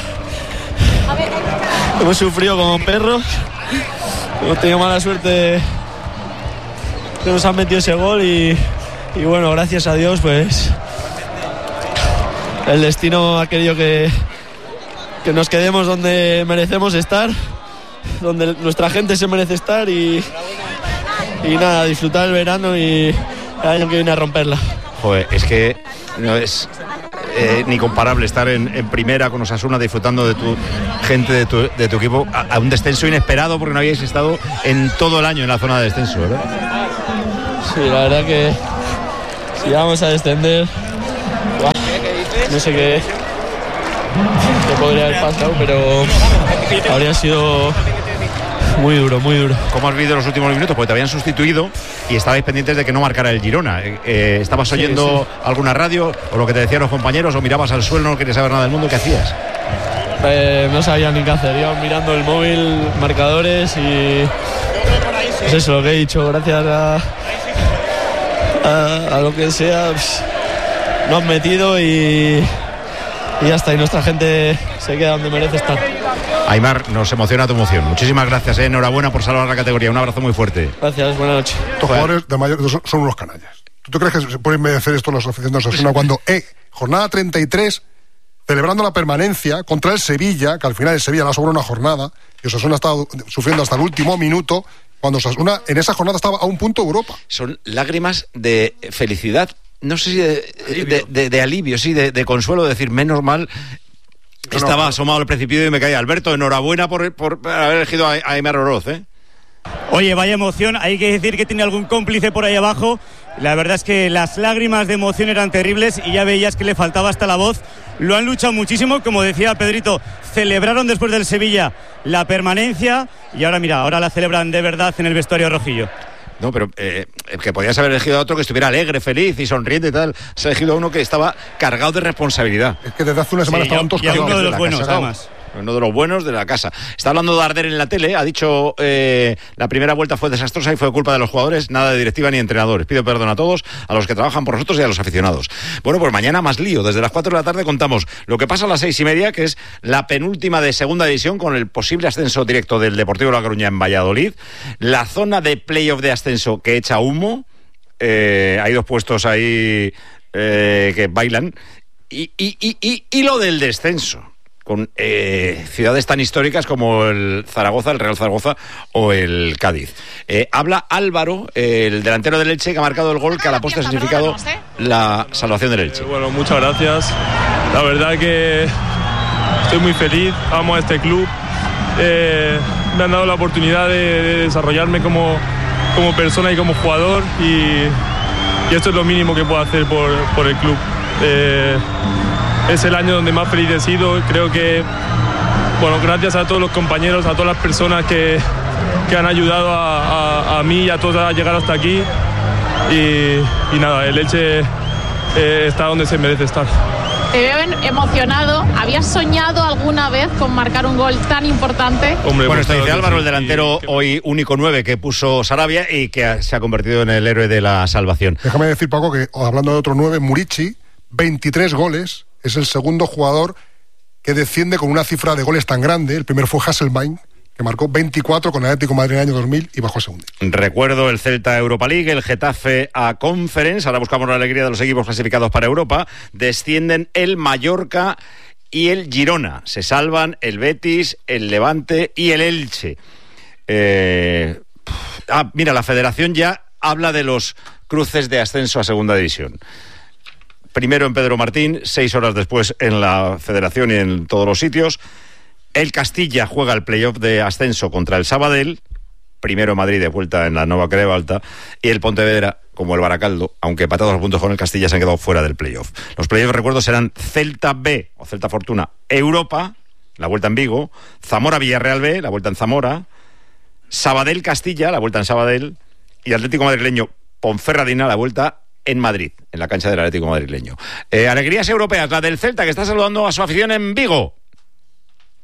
Hemos sufrido como perros. Hemos tenido mala suerte que nos han metido ese gol y bueno, gracias a Dios, pues el destino ha querido que que nos quedemos donde merecemos estar, donde nuestra gente se merece estar y nada, disfrutar el verano y el año que viene a romperla. Joder, es que no es ni comparable estar en primera con Osasuna disfrutando de tu gente, de tu equipo, a un descenso inesperado porque no habíais estado en todo el año en la zona de descenso, ¿verdad? Sí, la verdad que si vamos a descender, no sé qué podría haber pasado, pero habría sido muy duro, muy duro. ¿Cómo has vivido los últimos minutos? Porque te habían sustituido y estabais pendientes de que no marcara el Girona. ¿Estabas oyendo alguna radio o lo que te decían los compañeros o mirabas al suelo, no querías saber nada del mundo? ¿Qué hacías? No sabía ni qué hacer. Iba mirando el móvil, marcadores y pues eso, lo que he dicho, gracias a lo que sea, pues, nos han metido y ya está, y nuestra gente se queda donde merece estar. Aimar, nos emociona tu emoción. Muchísimas gracias, enhorabuena por salvar la categoría. Un abrazo muy fuerte. Gracias, buenas noches. Estos jugadores de mayor son unos canallas. ¿Tú crees que se pueden merecer esto los aficionados de Osasuna cuando jornada 33, celebrando la permanencia contra el Sevilla, que al final el Sevilla le ha sobrado una jornada y Osasuna ha estado sufriendo hasta el último minuto, cuando Osasuna en esa jornada estaba a un punto de Europa? Son lágrimas de felicidad, no sé si de alivio, sí, de consuelo, de decir, menos mal. Estaba asomado al precipicio y me caía. Alberto, enhorabuena por haber elegido a Aimar Oroz, ¿eh? Oye, vaya emoción, hay que decir que tiene algún cómplice por ahí abajo. La verdad es que las lágrimas de emoción eran terribles y ya veías que le faltaba hasta la voz. Lo han luchado muchísimo, como decía Pedrito, celebraron después del Sevilla la permanencia y ahora mira, ahora la celebran de verdad en el vestuario rojillo. No, pero que podías haber elegido a otro que estuviera alegre, feliz y sonriente y tal. Se ha elegido a uno que estaba cargado de responsabilidad. Es que desde hace una semana estaban todos cargados. Uno de los buenos, además. Uno de los buenos de la casa. Está hablando de arder en la tele. Ha dicho la primera vuelta fue desastrosa y fue culpa de los jugadores, nada de directiva ni entrenadores. Pido perdón a todos, a los que trabajan por nosotros y a los aficionados. Bueno, pues mañana más lío. Desde las 4 de la tarde contamos lo que pasa a las 6:30, que es la penúltima de segunda división con el posible ascenso directo del Deportivo La Coruña en Valladolid. La zona de playoff de ascenso que echa humo. Hay dos puestos ahí que bailan. Y lo del descenso. Con ciudades tan históricas como el Zaragoza, el Real Zaragoza o el Cádiz. Habla Álvaro, el delantero del Elche, que ha marcado el gol que a la postre ha significado la salvación del Elche. Bueno, muchas gracias. La verdad que estoy muy feliz, amo a este club. Me han dado la oportunidad de desarrollarme como persona y como jugador y esto es lo mínimo que puedo hacer por el club. Es el año donde más feliz he sido. Creo que, bueno, gracias a todos los compañeros, a todas las personas que han ayudado a mí y a todos a llegar hasta aquí. Y nada, el Elche está donde se merece estar. Te veo emocionado. ¿Habías soñado alguna vez con marcar un gol tan importante? Hombre, bueno, esto dice Álvaro, el delantero hoy único 9 que puso Sarabia y que se ha convertido en el héroe de la salvación. Déjame decir, Paco, que hablando de otro 9, Murici, 23 goles. Es el segundo jugador que desciende con una cifra de goles tan grande. El primero fue Hasselbaink, que marcó 24 con el Atlético de Madrid en el año 2000 y bajó a segunda. Recuerdo el Celta Europa League, el Getafe a Conference. Ahora buscamos la alegría de los equipos clasificados para Europa. Descienden el Mallorca y el Girona. Se salvan el Betis, el Levante y el Elche. Mira, la Federación ya habla de los cruces de ascenso a segunda división. Primero en Pedro Martín, 6 horas después en la Federación y en todos los sitios. El Castilla juega el playoff de ascenso contra el Sabadell, primero en Madrid de vuelta en la Nova Creu Alta, y el Pontevedra, como el Baracaldo, aunque empatados a puntos con el Castilla, se han quedado fuera del playoff. Los playoffs, recuerdo, serán Celta B o Celta Fortuna Europa, la vuelta en Vigo, Zamora Villarreal B, la vuelta en Zamora, Sabadell Castilla, la vuelta en Sabadell, y Atlético Madrileño Ponferradina, la vuelta en Madrid, en la cancha del Atlético madrileño. Alegrías europeas, la del Celta, que está saludando a su afición en Vigo.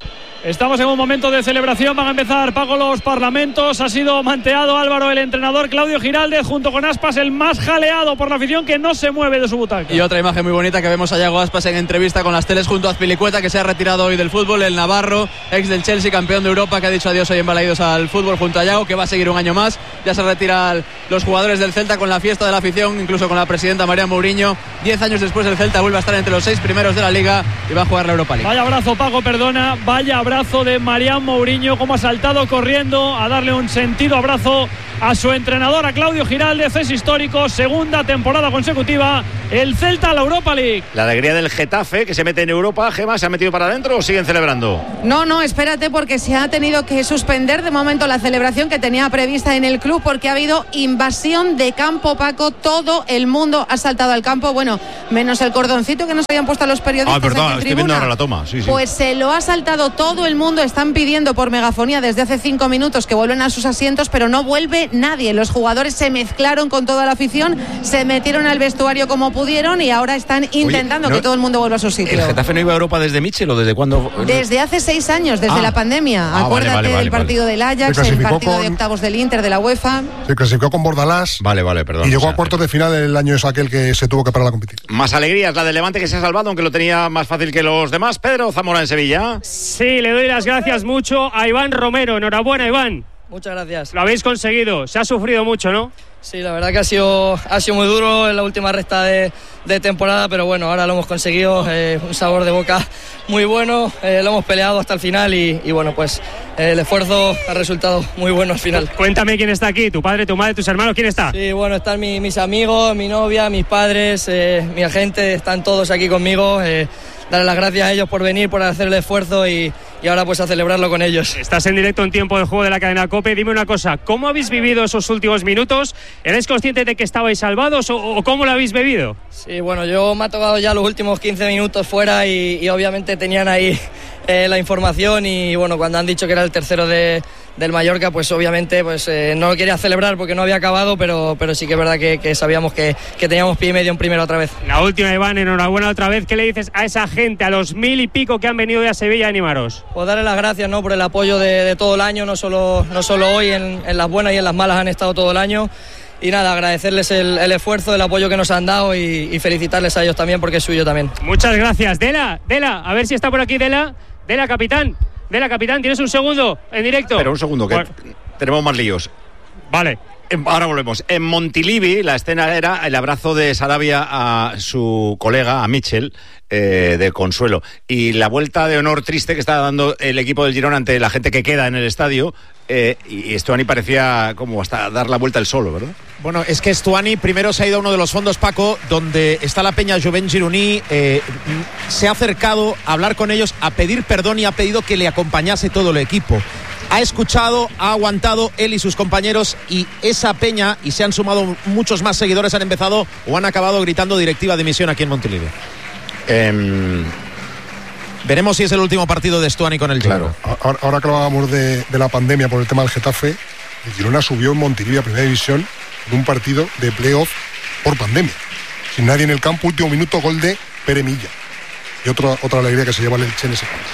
Estamos en un momento de celebración, van a empezar, Paco, los parlamentos. Ha sido manteado Álvaro, el entrenador. Claudio Giraldez, junto con Aspas, el más jaleado por la afición, que no se mueve de su butaca. Y otra imagen muy bonita que vemos a Yago Aspas en entrevista con las teles junto a Azpilicueta, que se ha retirado hoy del fútbol. El navarro, ex del Chelsea, campeón de Europa, que ha dicho adiós hoy en Balaídos al fútbol junto a Yago, que va a seguir un año más. Ya se retiran los jugadores del Celta con la fiesta de la afición, incluso con la presidenta María Mourinho. 10 años después, el Celta vuelve a estar entre los 6 primeros de la Liga y va a jugar la Europa League. Vaya abrazo, Paco, perdona, vaya abrazo de María Mourinho, como ha saltado corriendo a darle un sentido abrazo a su entrenador, a Claudio Giraldez. Es histórico, segunda temporada consecutiva, el Celta a la Europa League. La alegría del Getafe, que se mete en Europa. Gemma, ¿se ha metido para adentro o siguen celebrando? No, espérate, porque se ha tenido que suspender de momento la celebración que tenía prevista en el club, porque ha habido invasión de campo, Paco. Todo el mundo ha saltado al campo, bueno, menos el cordoncito que nos habían puesto a los periodistas. Perdón, estoy viendo ahora la toma. Sí. Pues se lo ha saltado todo el mundo. Están pidiendo por megafonía desde hace 5 minutos que vuelven a sus asientos, pero no vuelve nadie. Los jugadores se mezclaron con toda la afición, se metieron al vestuario como pudieron y ahora están intentando que todo el mundo vuelva a su sitio. ¿El Getafe no iba a Europa desde Mitchell o desde cuándo? Desde hace 6 años, desde la pandemia. Acuérdate del partido del Ajax, el partido de octavos del Inter, de la UEFA. Se clasificó con Bordalás. Vale, perdón. Y llegó a cuartos de final el año es aquel que se tuvo que parar la competición. Más alegrías, la de Levante, que se ha salvado, aunque lo tenía más fácil que los demás. Pedro Zamora en Sevilla. Sí, le doy las gracias mucho a Iván Romero. Enhorabuena, Iván. Muchas gracias. Lo habéis conseguido. Se ha sufrido mucho, ¿no? Sí, la verdad que ha sido muy duro en la última recta de temporada, pero bueno, ahora lo hemos conseguido, un sabor de boca muy bueno, lo hemos peleado hasta el final y bueno, pues el esfuerzo ha resultado muy bueno al final. Cuéntame quién está aquí, tu padre, tu madre, tus hermanos, ¿quién está? Sí, bueno, están mis amigos, mi novia, mis padres, mi agente, están todos aquí conmigo. Darle las gracias a ellos por venir, por hacer el esfuerzo y ahora pues a celebrarlo con ellos. Estás en directo en Tiempo de Juego de la cadena COPE. Dime una cosa, ¿cómo habéis vivido esos últimos minutos? ¿Eres consciente de que estabais salvados o cómo lo habéis bebido? Sí, bueno, yo me ha tocado ya los últimos 15 minutos fuera y obviamente tenían ahí la información y bueno, cuando han dicho que era el tercero del Mallorca, pues obviamente pues no lo quería celebrar porque no había acabado, pero sí que es verdad que sabíamos que teníamos pie y medio en primera otra vez. La última, Iván, enhorabuena otra vez. ¿Qué le dices a esa gente, a los 1000 y pico que han venido de a Sevilla a animaros? Pues darle las gracias, ¿no?, por el apoyo de todo el año, no solo hoy, en las buenas y en las malas han estado todo el año. Y nada, agradecerles el esfuerzo, el apoyo que nos han dado y felicitarles a ellos también porque es suyo también. Muchas gracias. Dela, a ver si está por aquí Dela, capitán, ¿tienes un segundo en directo? Pero un segundo, que tenemos más líos. Vale. Ahora volvemos. En Montilivi la escena era el abrazo de Sarabia a su colega, a Mitchell, de consuelo. Y la vuelta de honor triste que está dando el equipo del Girona ante la gente que queda en el estadio. Y Stuani parecía como hasta dar la vuelta el solo, ¿verdad? Bueno, es que Stuani primero se ha ido a uno de los fondos, Paco, donde está la peña Jovent Gironí, se ha acercado a hablar con ellos, a pedir perdón y ha pedido que le acompañase todo el equipo. Ha escuchado, ha aguantado él y sus compañeros y esa peña, y se han sumado muchos más seguidores, han empezado o han acabado gritando directiva de dimisión aquí en Montilivi. Veremos si es el último partido de Stuani con el Girona. Claro, ahora que hablábamos de la pandemia por el tema del Getafe, el Girona subió en Montilivi a primera división en un partido de playoff por pandemia. Sin nadie en el campo, último minuto, gol de Pere Milla. Y otra alegría que se lleva el Elche en ese caso.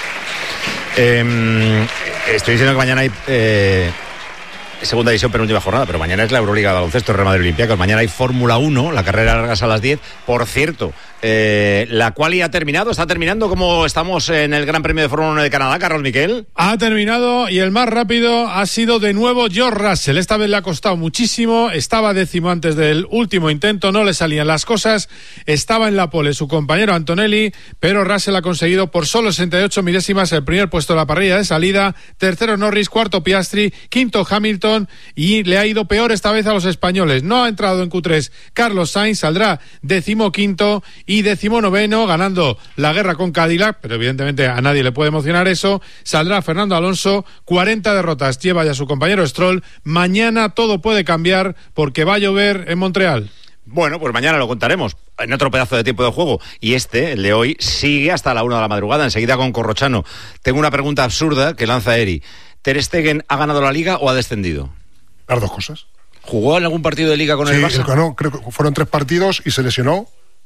Estoy diciendo que mañana hay segunda división, penúltima jornada, pero mañana es la Euroliga de baloncesto, Real Madrid Olympiacos. Mañana hay Fórmula 1, la carrera larga es a las 10. Por cierto, la quali ha terminado, está terminando. ¿Cómo estamos en el Gran Premio de Fórmula 1 de Canadá, Carlos Miquel? Ha terminado y el más rápido ha sido de nuevo George Russell. Esta vez le ha costado muchísimo, estaba décimo antes del último intento, no le salían las cosas, estaba en la pole su compañero Antonelli, pero Russell ha conseguido por solo 68 milésimas el primer puesto de la parrilla de salida, tercero Norris, cuarto Piastri, quinto Hamilton, y le ha ido peor esta vez a los españoles. No ha entrado en Q3 Carlos Sainz, saldrá 15º y 19º, ganando la guerra con Cadillac, pero evidentemente a nadie le puede emocionar eso. Saldrá Fernando Alonso, 40 derrotas lleva ya su compañero Stroll. Mañana todo puede cambiar porque va a llover en Montreal. Bueno, pues mañana lo contaremos en otro pedazo de tiempo de juego. Y el de hoy, sigue hasta la 1 de la madrugada, enseguida con Corrochano. Tengo una pregunta absurda que lanza Eri. ¿Ter Stegen ha ganado la Liga o ha descendido? Las dos cosas. ¿Jugó en algún partido de Liga con el Barça? Ganó, creo que fueron 3 partidos y se lesionó.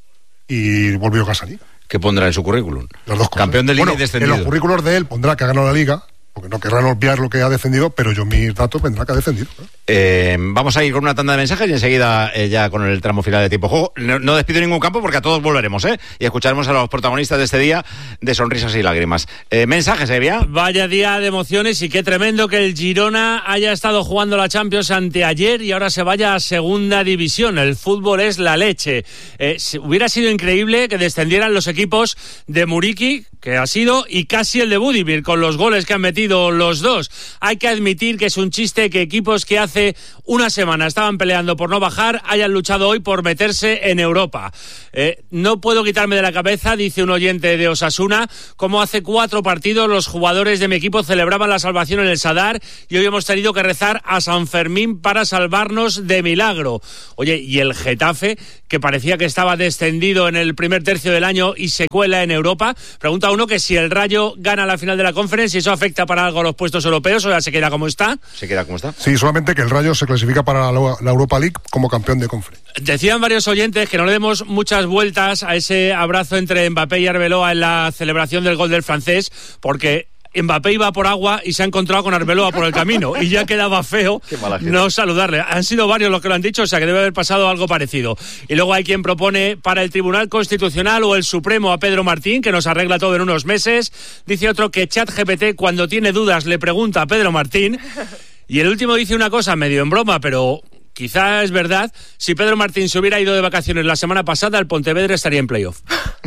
y volvió a casa Liga. ¿Qué pondrá en su currículum? Las dos cosas. Campeón de Liga bueno, y descendido. En los currículos de él pondrá que ha ganado la Liga, porque no querrán obviar lo que ha defendido, pero yo mis datos vendrá que ha defendido. Vamos a ir con una tanda de mensajes y enseguida ya con el tramo final de tiempo juego. No despido ningún campo porque a todos volveremos, y escucharemos a los protagonistas de este día de sonrisas y lágrimas. Mensajes, Evia. Vaya día de emociones y qué tremendo que el Girona haya estado jugando la Champions anteayer y ahora se vaya a segunda división. El fútbol es la leche. Hubiera sido increíble que descendieran los equipos de Muriqui, que ha sido, y casi el de Budimir, con los goles que han metido los dos. Hay que admitir que es un chiste que equipos que hace una semana estaban peleando por no bajar hayan luchado hoy por meterse en Europa. No puedo quitarme de la cabeza, dice un oyente de Osasuna, cómo hace 4 partidos los jugadores de mi equipo celebraban la salvación en el Sadar y hoy hemos tenido que rezar a San Fermín para salvarnos de milagro. Oye, y el Getafe, que parecía que estaba descendido en el primer tercio del año y se cuela en Europa, pregunta uno que si el Rayo gana la final de la Conference, si eso afecta para algo a los puestos europeos o ya se queda como está. ¿Se queda como está? Sí, solamente que el Rayo se clasifica para la Europa League como campeón de Conference. Decían varios oyentes que no le demos muchas vueltas a ese abrazo entre Mbappé y Arbeloa en la celebración del gol del francés, porque Mbappé iba por agua y se ha encontrado con Arbeloa por el camino y ya quedaba feo no saludarle. Han sido varios los que lo han dicho, o sea que debe haber pasado algo parecido. Y luego hay quien propone para el Tribunal Constitucional o el Supremo a Pedro Martín, que nos arregla todo en unos meses. Dice otro que ChatGPT, cuando tiene dudas, le pregunta a Pedro Martín. Y el último dice una cosa medio en broma, pero quizá es verdad. Si Pedro Martín se hubiera ido de vacaciones la semana pasada, el Pontevedra estaría en playoff.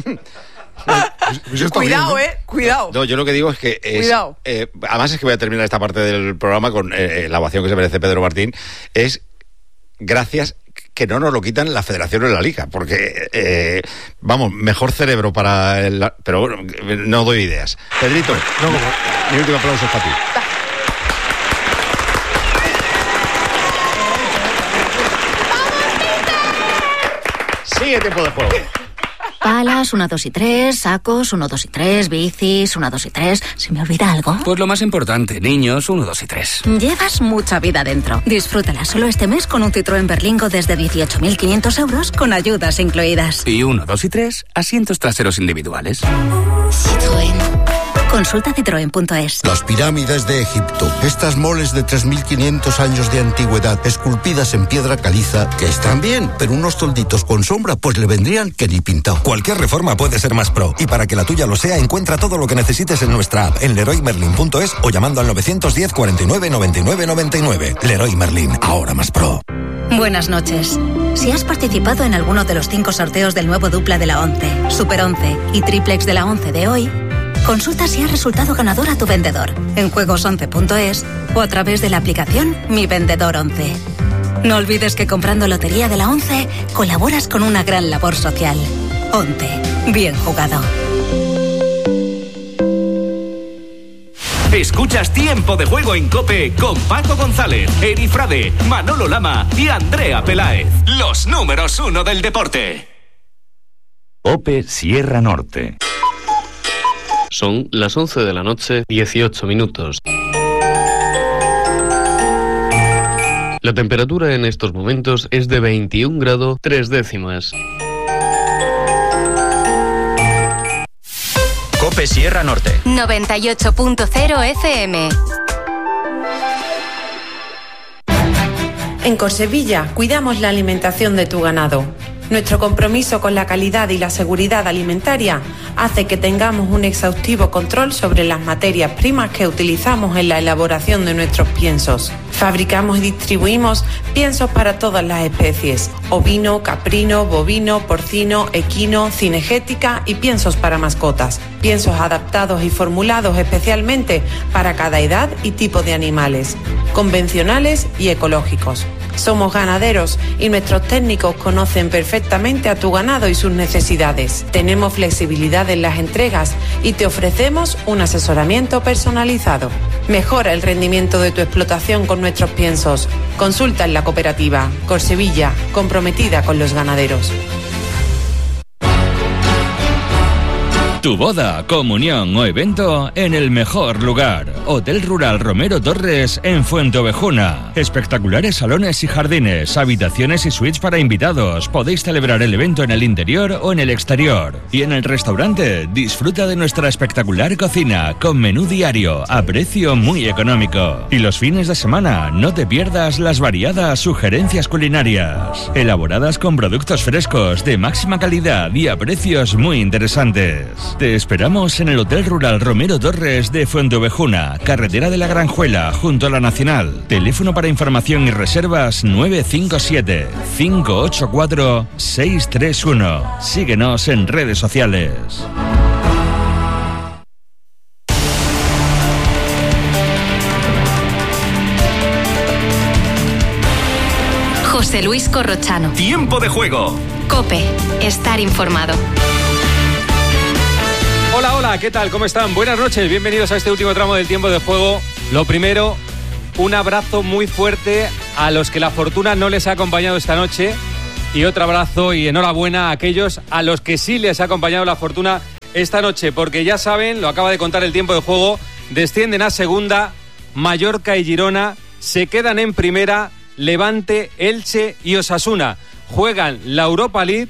Cuidado, cuidado. No, yo lo que digo es que Cuidado. Además es que voy a terminar esta parte del programa con la ovación que se merece Pedro Martín. Es gracias que no nos lo quitan la Federación o la Liga, porque vamos, mejor cerebro para pero bueno, no doy ideas. Pedrito, mi último aplauso es para ti. Sigue tiempo de juego. Palas, 1, 2 y 3, sacos, 1, 2 y 3, bicis, 1, 2 y 3. ¿Se me olvida algo? Pues lo más importante, niños, 1, 2 y 3. Llevas mucha vida dentro. Disfrútala solo este mes con un Citroën Berlingo desde 18.500 euros con ayudas incluidas. Y 1, 2 y 3, asientos traseros individuales. Citroën. Consulta citroen.es. Las pirámides de Egipto. Estas moles de 3.500 años de antigüedad, esculpidas en piedra caliza, que están bien, pero unos tolditos con sombra, pues le vendrían que ni pintado. Cualquier reforma puede ser más pro. Y para que la tuya lo sea, encuentra todo lo que necesites en nuestra app, en leroymerlin.es o llamando al 910 49 99 99. Leroy Merlin, ahora más pro. Buenas noches. Si has participado en alguno de los 5 sorteos del nuevo dupla de la 11, Super 11 y triplex de la 11 de hoy, consulta si has resultado ganador a tu vendedor en juegos11.es o a través de la aplicación Mi Vendedor 11. No olvides que comprando Lotería de la 11 colaboras con una gran labor social. 11. Bien jugado. Escuchas Tiempo de Juego en COPE con Paco González, Eri Frade, Manolo Lama y Andrea Peláez. Los números 1 del deporte. COPE Sierra Norte. Son las 11 de la noche, 18 minutos. La temperatura en estos momentos es de 21 grados 3 décimas. COPE Sierra Norte. 98.0 FM. En Corsevilla cuidamos la alimentación de tu ganado. Nuestro compromiso con la calidad y la seguridad alimentaria hace que tengamos un exhaustivo control sobre las materias primas que utilizamos en la elaboración de nuestros piensos. Fabricamos y distribuimos piensos para todas las especies: ovino, caprino, bovino, porcino, equino, cinegética y piensos para mascotas. Piensos adaptados y formulados especialmente para cada edad y tipo de animales, convencionales y ecológicos. Somos ganaderos y nuestros técnicos conocen perfectamente a tu ganado y sus necesidades. Tenemos flexibilidad en las entregas y te ofrecemos un asesoramiento personalizado. Mejora el rendimiento de tu explotación con nuestros piensos. Consulta en la cooperativa Corsevilla, comprometida con los ganaderos. Tu boda, comunión o evento en el mejor lugar. Hotel Rural Romero Torres en Fuenteovejuna. Espectaculares salones y jardines, habitaciones y suites para invitados. Podéis celebrar el evento en el interior o en el exterior. Y en el restaurante, disfruta de nuestra espectacular cocina con menú diario a precio muy económico. Y los fines de semana, no te pierdas las variadas sugerencias culinarias, elaboradas con productos frescos de máxima calidad y a precios muy interesantes. Te esperamos en el Hotel Rural Romero Torres de Fuenteovejuna, carretera de la Granjuela, junto a la Nacional. Teléfono para información y reservas 957-584-631. Síguenos en redes sociales. José Luis Corrochano. Tiempo de juego. COPE. Estar informado. Hola, hola, ¿qué tal? ¿Cómo están? Buenas noches, bienvenidos a este último tramo del tiempo de juego. Lo primero, un abrazo muy fuerte a los que la fortuna no les ha acompañado esta noche y otro abrazo y enhorabuena a aquellos a los que sí les ha acompañado la fortuna esta noche, porque ya saben, lo acaba de contar el tiempo de juego, descienden a segunda, Mallorca y Girona, se quedan en primera, Levante, Elche y Osasuna. Juegan la Europa League,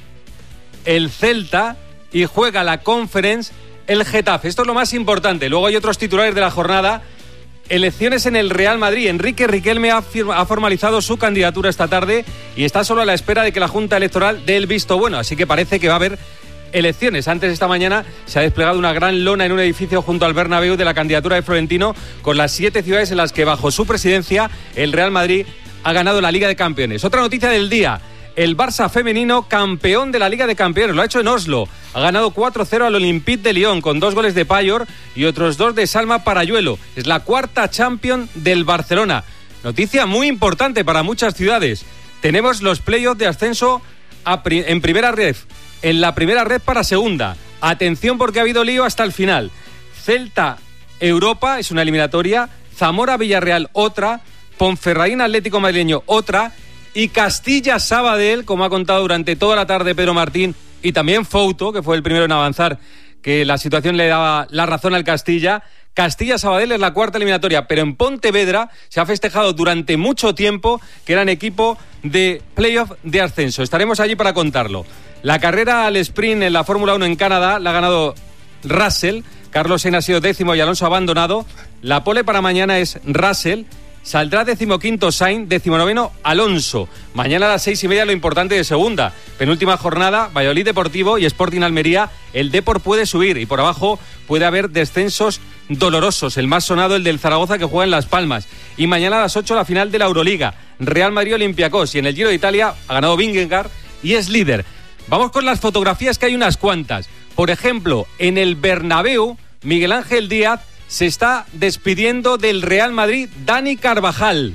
el Celta y juega la Conference el Getafe. Esto es lo más importante. Luego hay otros titulares de la jornada. Elecciones en el Real Madrid. Enrique Riquelme ha formalizado su candidatura esta tarde y está solo a la espera de que la Junta Electoral dé el visto bueno. Así que parece que va a haber elecciones. Antes, esta mañana, se ha desplegado una gran lona en un edificio junto al Bernabéu de la candidatura de Florentino, con las 7 ciudades en las que, bajo su presidencia, el Real Madrid ha ganado la Liga de Campeones. Otra noticia del día. El Barça femenino, campeón de la Liga de Campeones, lo ha hecho en Oslo. Ha ganado 4-0 al Olympique de Lyon con 2 goles de Payor y otros 2 de Salma Parayuelo. Es la cuarta champion del Barcelona. Noticia muy importante para muchas ciudades. Tenemos los playoffs de ascenso en primera red. En la primera red para segunda. Atención porque ha habido lío hasta el final. Celta Europa es una eliminatoria. Zamora Villarreal otra. Ponferradín Atlético Madrileño otra. Y Castilla-Sabadell, como ha contado durante toda la tarde Pedro Martín, y también Fouto, que fue el primero en avanzar, que la situación le daba la razón al Castilla. Castilla-Sabadell es la cuarta eliminatoria, pero en Pontevedra se ha festejado durante mucho tiempo que eran equipo de playoff de ascenso. Estaremos allí para contarlo. La carrera al sprint en la Fórmula 1 en Canadá la ha ganado Russell. Carlos Sainz ha sido 10º y Alonso abandonado. La pole para mañana es Russell. Saldrá 15º Sainz, 19º Alonso. Mañana a las 6:30 lo importante de segunda. Penúltima jornada, Valladolid Deportivo y Sporting Almería. El Depor puede subir y por abajo puede haber descensos dolorosos. El más sonado, el del Zaragoza, que juega en Las Palmas. Y mañana a las 8 la final de la Euroliga. Real Madrid Olympiacos. Y en el Giro de Italia ha ganado Vingegaard y es líder. Vamos con las fotografías, que hay unas cuantas. Por ejemplo, en el Bernabéu, Miguel Ángel Díaz se está despidiendo del Real Madrid, Dani Carvajal.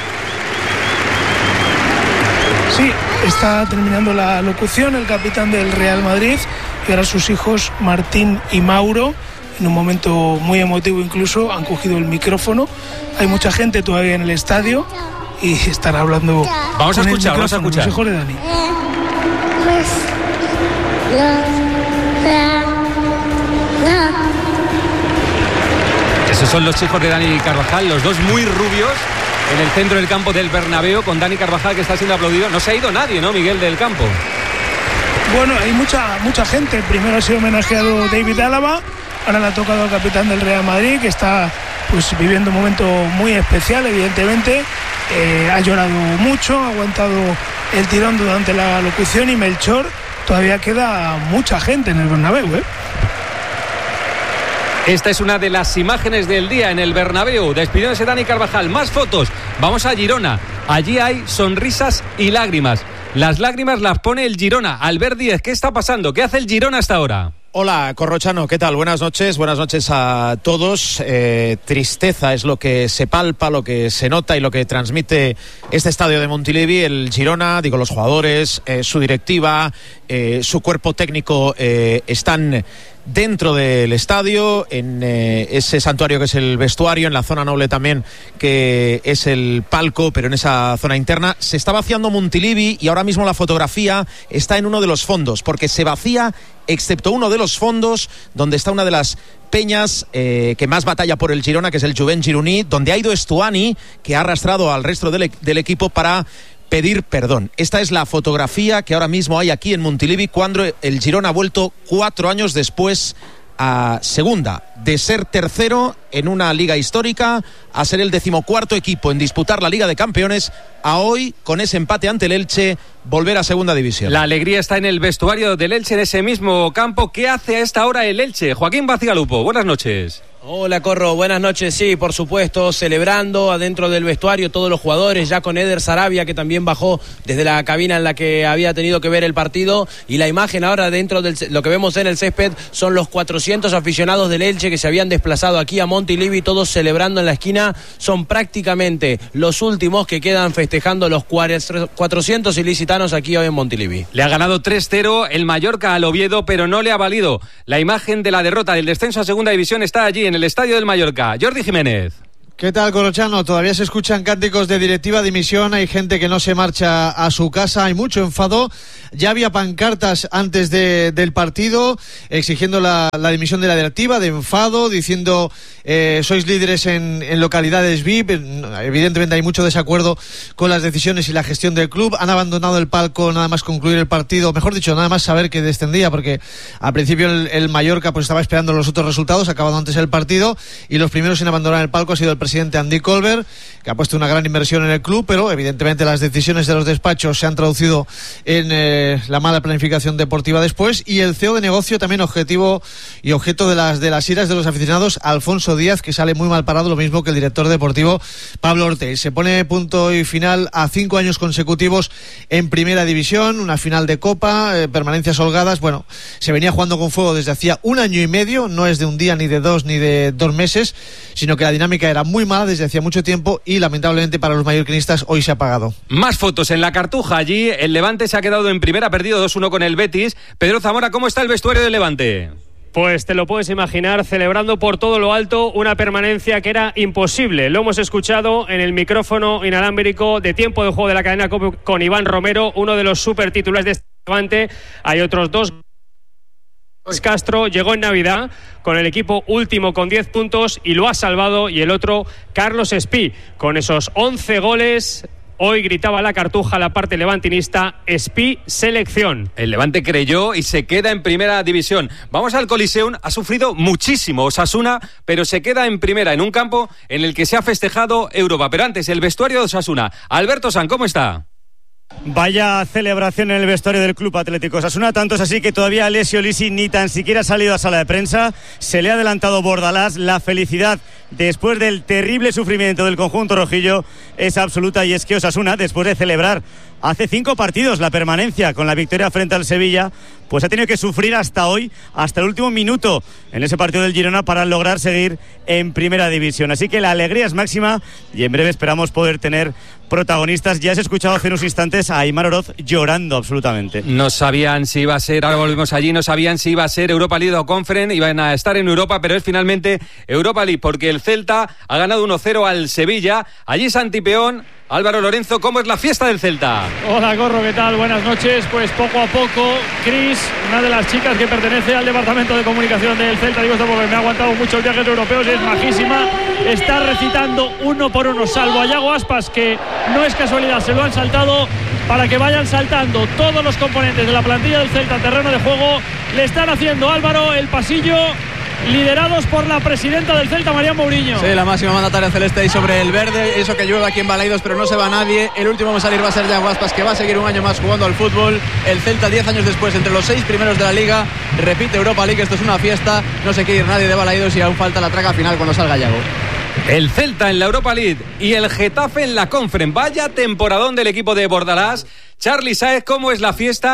Sí, está terminando la locución el capitán del Real Madrid y ahora sus hijos Martín y Mauro, en un momento muy emotivo incluso, han cogido el micrófono. Hay mucha gente todavía en el estadio y están hablando. Vamos a escuchar, vamos a escuchar. Los hijos de Dani. Esos son los hijos de Dani Carvajal, los dos muy rubios, en el centro del campo del Bernabéu, con Dani Carvajal que está siendo aplaudido. No se ha ido nadie, ¿no, Miguel, del campo? Bueno, hay mucha gente. Primero ha sido homenajeado David Álava, ahora le ha tocado al capitán del Real Madrid, que está pues viviendo un momento muy especial, evidentemente. Ha llorado mucho, ha aguantado el tirón durante la locución, y Melchor, todavía queda mucha gente en el Bernabéu, ¿eh? Esta es una de las imágenes del día en el Bernabéu, despidiéndose Dani Carvajal. Más fotos, vamos a Girona. Allí hay sonrisas y lágrimas. Las lágrimas las pone el Girona. Albert Díez, ¿qué está pasando? ¿Qué hace el Girona hasta ahora? Hola, Corrochano, ¿qué tal? Buenas noches a todos. Tristeza es lo que se palpa, lo que se nota y lo que transmite este estadio de Montilivi. El Girona, digo, los jugadores, su directiva, su cuerpo técnico están dentro del estadio, en ese santuario que es el vestuario, en la zona noble también que es el palco, pero en esa zona interna. Se está vaciando Montilivi y ahora mismo la fotografía está en uno de los fondos, porque se vacía excepto uno de los fondos donde está una de las peñas que más batalla por el Girona, que es el Jovent Gironí, donde ha ido Estuani, que ha arrastrado al resto del equipo para pedir perdón. Esta es la fotografía que ahora mismo hay aquí en Montilivi, cuando el Girona ha vuelto 4 años después a segunda, de ser tercero en una liga histórica a ser el 14º equipo en disputar la Liga de Campeones, a hoy, con ese empate ante el Elche, volver a segunda división. La alegría está en el vestuario del Elche, en ese mismo campo. ¿Qué hace a esta hora el Elche? Joaquín Bacigalupo, buenas noches. Hola Corro, buenas noches. Sí, por supuesto, celebrando adentro del vestuario todos los jugadores, ya con Eder Sarabia, que también bajó desde la cabina en la que había tenido que ver el partido, y la imagen ahora dentro de lo que vemos en el césped son los 400 aficionados del Elche que se habían desplazado aquí a Montilivi, todos celebrando en la esquina. Son prácticamente los últimos que quedan festejando los 400 ilicitanos aquí hoy en Montilivi. Le ha ganado 3-0 el Mallorca al Oviedo, pero no le ha valido. La imagen de la derrota del descenso a segunda división está allí en el estadio del Mallorca. Jordi Jiménez. ¿Qué tal, Corrochano? Todavía se escuchan cánticos de directiva, dimisión, hay gente que no se marcha a su casa, hay mucho enfado. Ya había pancartas antes del partido exigiendo la dimisión de la directiva, de enfado, diciendo sois líderes en localidades VIP. Evidentemente hay mucho desacuerdo con las decisiones y la gestión del club. Han abandonado el palco nada más concluir el partido, mejor dicho, nada más saber que descendía, porque al principio el Mallorca pues estaba esperando los otros resultados, acabando antes el partido, y los primeros en abandonar el palco ha sido el presidente Andy Colbert, que ha puesto una gran inversión en el club, pero evidentemente las decisiones de los despachos se han traducido en la mala planificación deportiva después, y el CEO de negocio también objetivo y objeto de las iras de los aficionados, Alfonso Díaz, que sale muy mal parado, lo mismo que el director deportivo Pablo Ortega. Se pone punto y final a 5 años consecutivos en primera división, una final de Copa, permanencias holgadas. Bueno, se venía jugando con fuego desde hacía 1 año y medio, no es de un día, ni de 2, ni de 2 meses, sino que la dinámica era muy mala desde hacía mucho tiempo, y lamentablemente para los mallorquinistas hoy se ha apagado. Más fotos en la Cartuja. Allí el Levante se ha quedado en primera, perdido 2-1 con el Betis. Pedro Zamora, ¿cómo está el vestuario del Levante? Pues te lo puedes imaginar, celebrando por todo lo alto una permanencia que era imposible. Lo hemos escuchado en el micrófono inalámbrico de tiempo de juego de la cadena COPE con Iván Romero, uno de los super titulares de este Levante. Hay otros dos. Castro llegó en Navidad con el equipo último con 10 puntos y lo ha salvado, y el otro, Carlos Espí, con esos 11 goles. Hoy gritaba la Cartuja, la parte levantinista: Espí selección. El Levante creyó y se queda en primera división. Vamos al Coliseum. Ha sufrido muchísimo Osasuna, pero se queda en primera, en un campo en el que se ha festejado Europa. Pero antes, el vestuario de Osasuna. Alberto San, ¿cómo está? Vaya celebración en el vestuario del Club Atlético Osasuna, tanto es así que todavía Alessio Lisi ni tan siquiera ha salido a sala de prensa. Se le ha adelantado Bordalás. La felicidad después del terrible sufrimiento del conjunto rojillo es absoluta, y es que Osasuna, después de celebrar hace 5 partidos la permanencia con la victoria frente al Sevilla, pues ha tenido que sufrir hasta hoy, hasta el último minuto en ese partido del Girona, para lograr seguir en primera división. Así que la alegría es máxima, y en breve esperamos poder tener protagonistas. Ya has escuchado hace unos instantes a Aimar Oroz llorando absolutamente. No sabían si iba a ser, ahora volvemos allí, no sabían si iba a ser Europa League o Conference, iban a estar en Europa, pero es finalmente Europa League, porque el Celta ha ganado 1-0 al Sevilla. Allí Santi Peón. Álvaro Lorenzo, ¿cómo es la fiesta del Celta? Hola Corro, ¿qué tal? Buenas noches. Pues poco a poco, Cris, una de las chicas que pertenece al departamento de comunicación del Celta, digo esto porque me ha aguantado muchos viajes europeos, es majísima, está recitando uno por uno, salvo a Yago Aspas, que no es casualidad, se lo han saltado, para que vayan saltando todos los componentes de la plantilla del Celta al terreno de juego. Le están haciendo, Álvaro, el pasillo, liderados por la presidenta del Celta, María Mourinho. Sí, la máxima mandataria celeste ahí sobre el verde. Eso que llueve aquí en Balaidos, pero no se va nadie. El último a salir va a ser Yago Aspas, que va a seguir un año más jugando al fútbol. El Celta, 10 años después, entre los 6 primeros de la Liga, repite Europa League. Esto es una fiesta, no se quiere ir nadie de Balaidos, y aún falta la traca final cuando salga Yago. El Celta en la Europa League y el Getafe en la Conference. Vaya temporadón del equipo de Bordalás. Charly Sáez, ¿cómo es la fiesta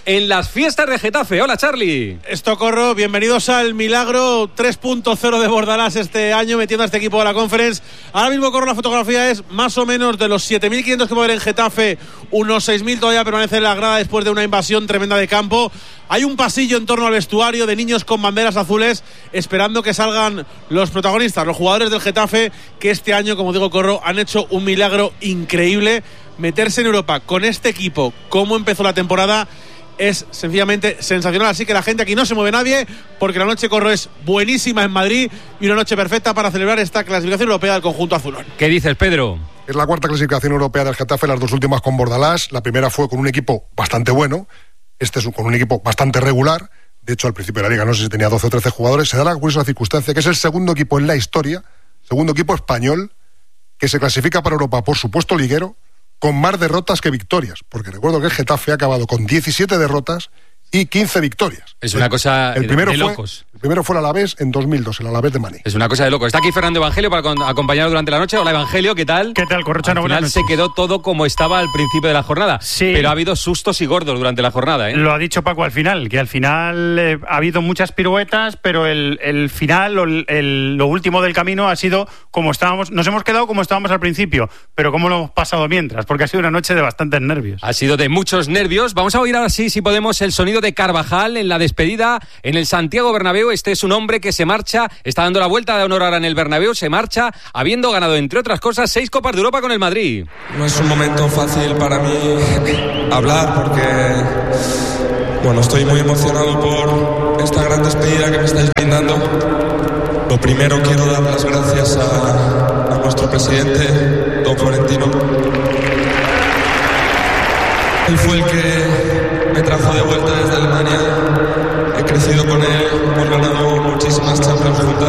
en las fiestas de Getafe. Hola, Charlie. Corro, bienvenidos al milagro 3.0 de Bordalás este año, metiendo a este equipo a la Conference. Ahora mismo, Corro, la fotografía es más o menos de los 7.500 que va a haber en Getafe, unos 6.000 todavía permanecen en la grada después de una invasión tremenda de campo. Hay un pasillo en torno al vestuario de niños con banderas azules esperando que salgan los protagonistas, los jugadores del Getafe, que este año, como digo, Corro, han hecho un milagro increíble. Meterse en Europa con este equipo, como empezó la temporada, es sencillamente sensacional. Así que la gente aquí no se mueve nadie, porque la noche, Corro, es buenísima en Madrid y una noche perfecta para celebrar esta clasificación europea del conjunto azulón. ¿Qué dices, Pedro? Es la cuarta clasificación europea del Getafe, las dos últimas con Bordalás. La primera fue con un equipo bastante bueno, este es con un equipo bastante regular. De hecho, al principio de la liga no sé si tenía 12 o 13 jugadores. Se da la curiosa circunstancia que es el segundo equipo en la historia, segundo equipo español, que se clasifica para Europa por supuesto liguero, con más derrotas que victorias, porque recuerdo que el Getafe ha acabado con 17 derrotas y 15 victorias. Es una cosa de locos. El primero fue el Alavés en 2002, el Alavés de Maní. Es una cosa de locos. Está aquí Fernando Evangelio para acompañar durante la noche. Hola, Evangelio, ¿qué tal? ¿Qué tal, Corrochano? Al final se quedó todo como estaba al principio de la jornada. Sí. Pero ha habido sustos y gordos durante la jornada, ¿eh? Lo ha dicho Paco al final, que al final ha habido muchas piruetas, pero el final, lo último del camino ha sido como estábamos. Nos hemos quedado como estábamos al principio, pero como lo hemos pasado mientras, porque ha sido una noche de bastantes nervios. Ha sido de muchos nervios. Vamos a oír ahora sí, si podemos, el sonido de Carvajal en la despedida en el Santiago Bernabéu. Este es un hombre que se marcha, está dando la vuelta de honor ahora en el Bernabéu, se marcha habiendo ganado, entre otras cosas, 6 Copas de Europa con el Madrid. No es un momento fácil para mí hablar porque, bueno, estoy muy emocionado por esta gran despedida que me estáis brindando. Lo primero, quiero dar las gracias a nuestro presidente, don Florentino. Él fue el que me trajo de vuelta desde Alemania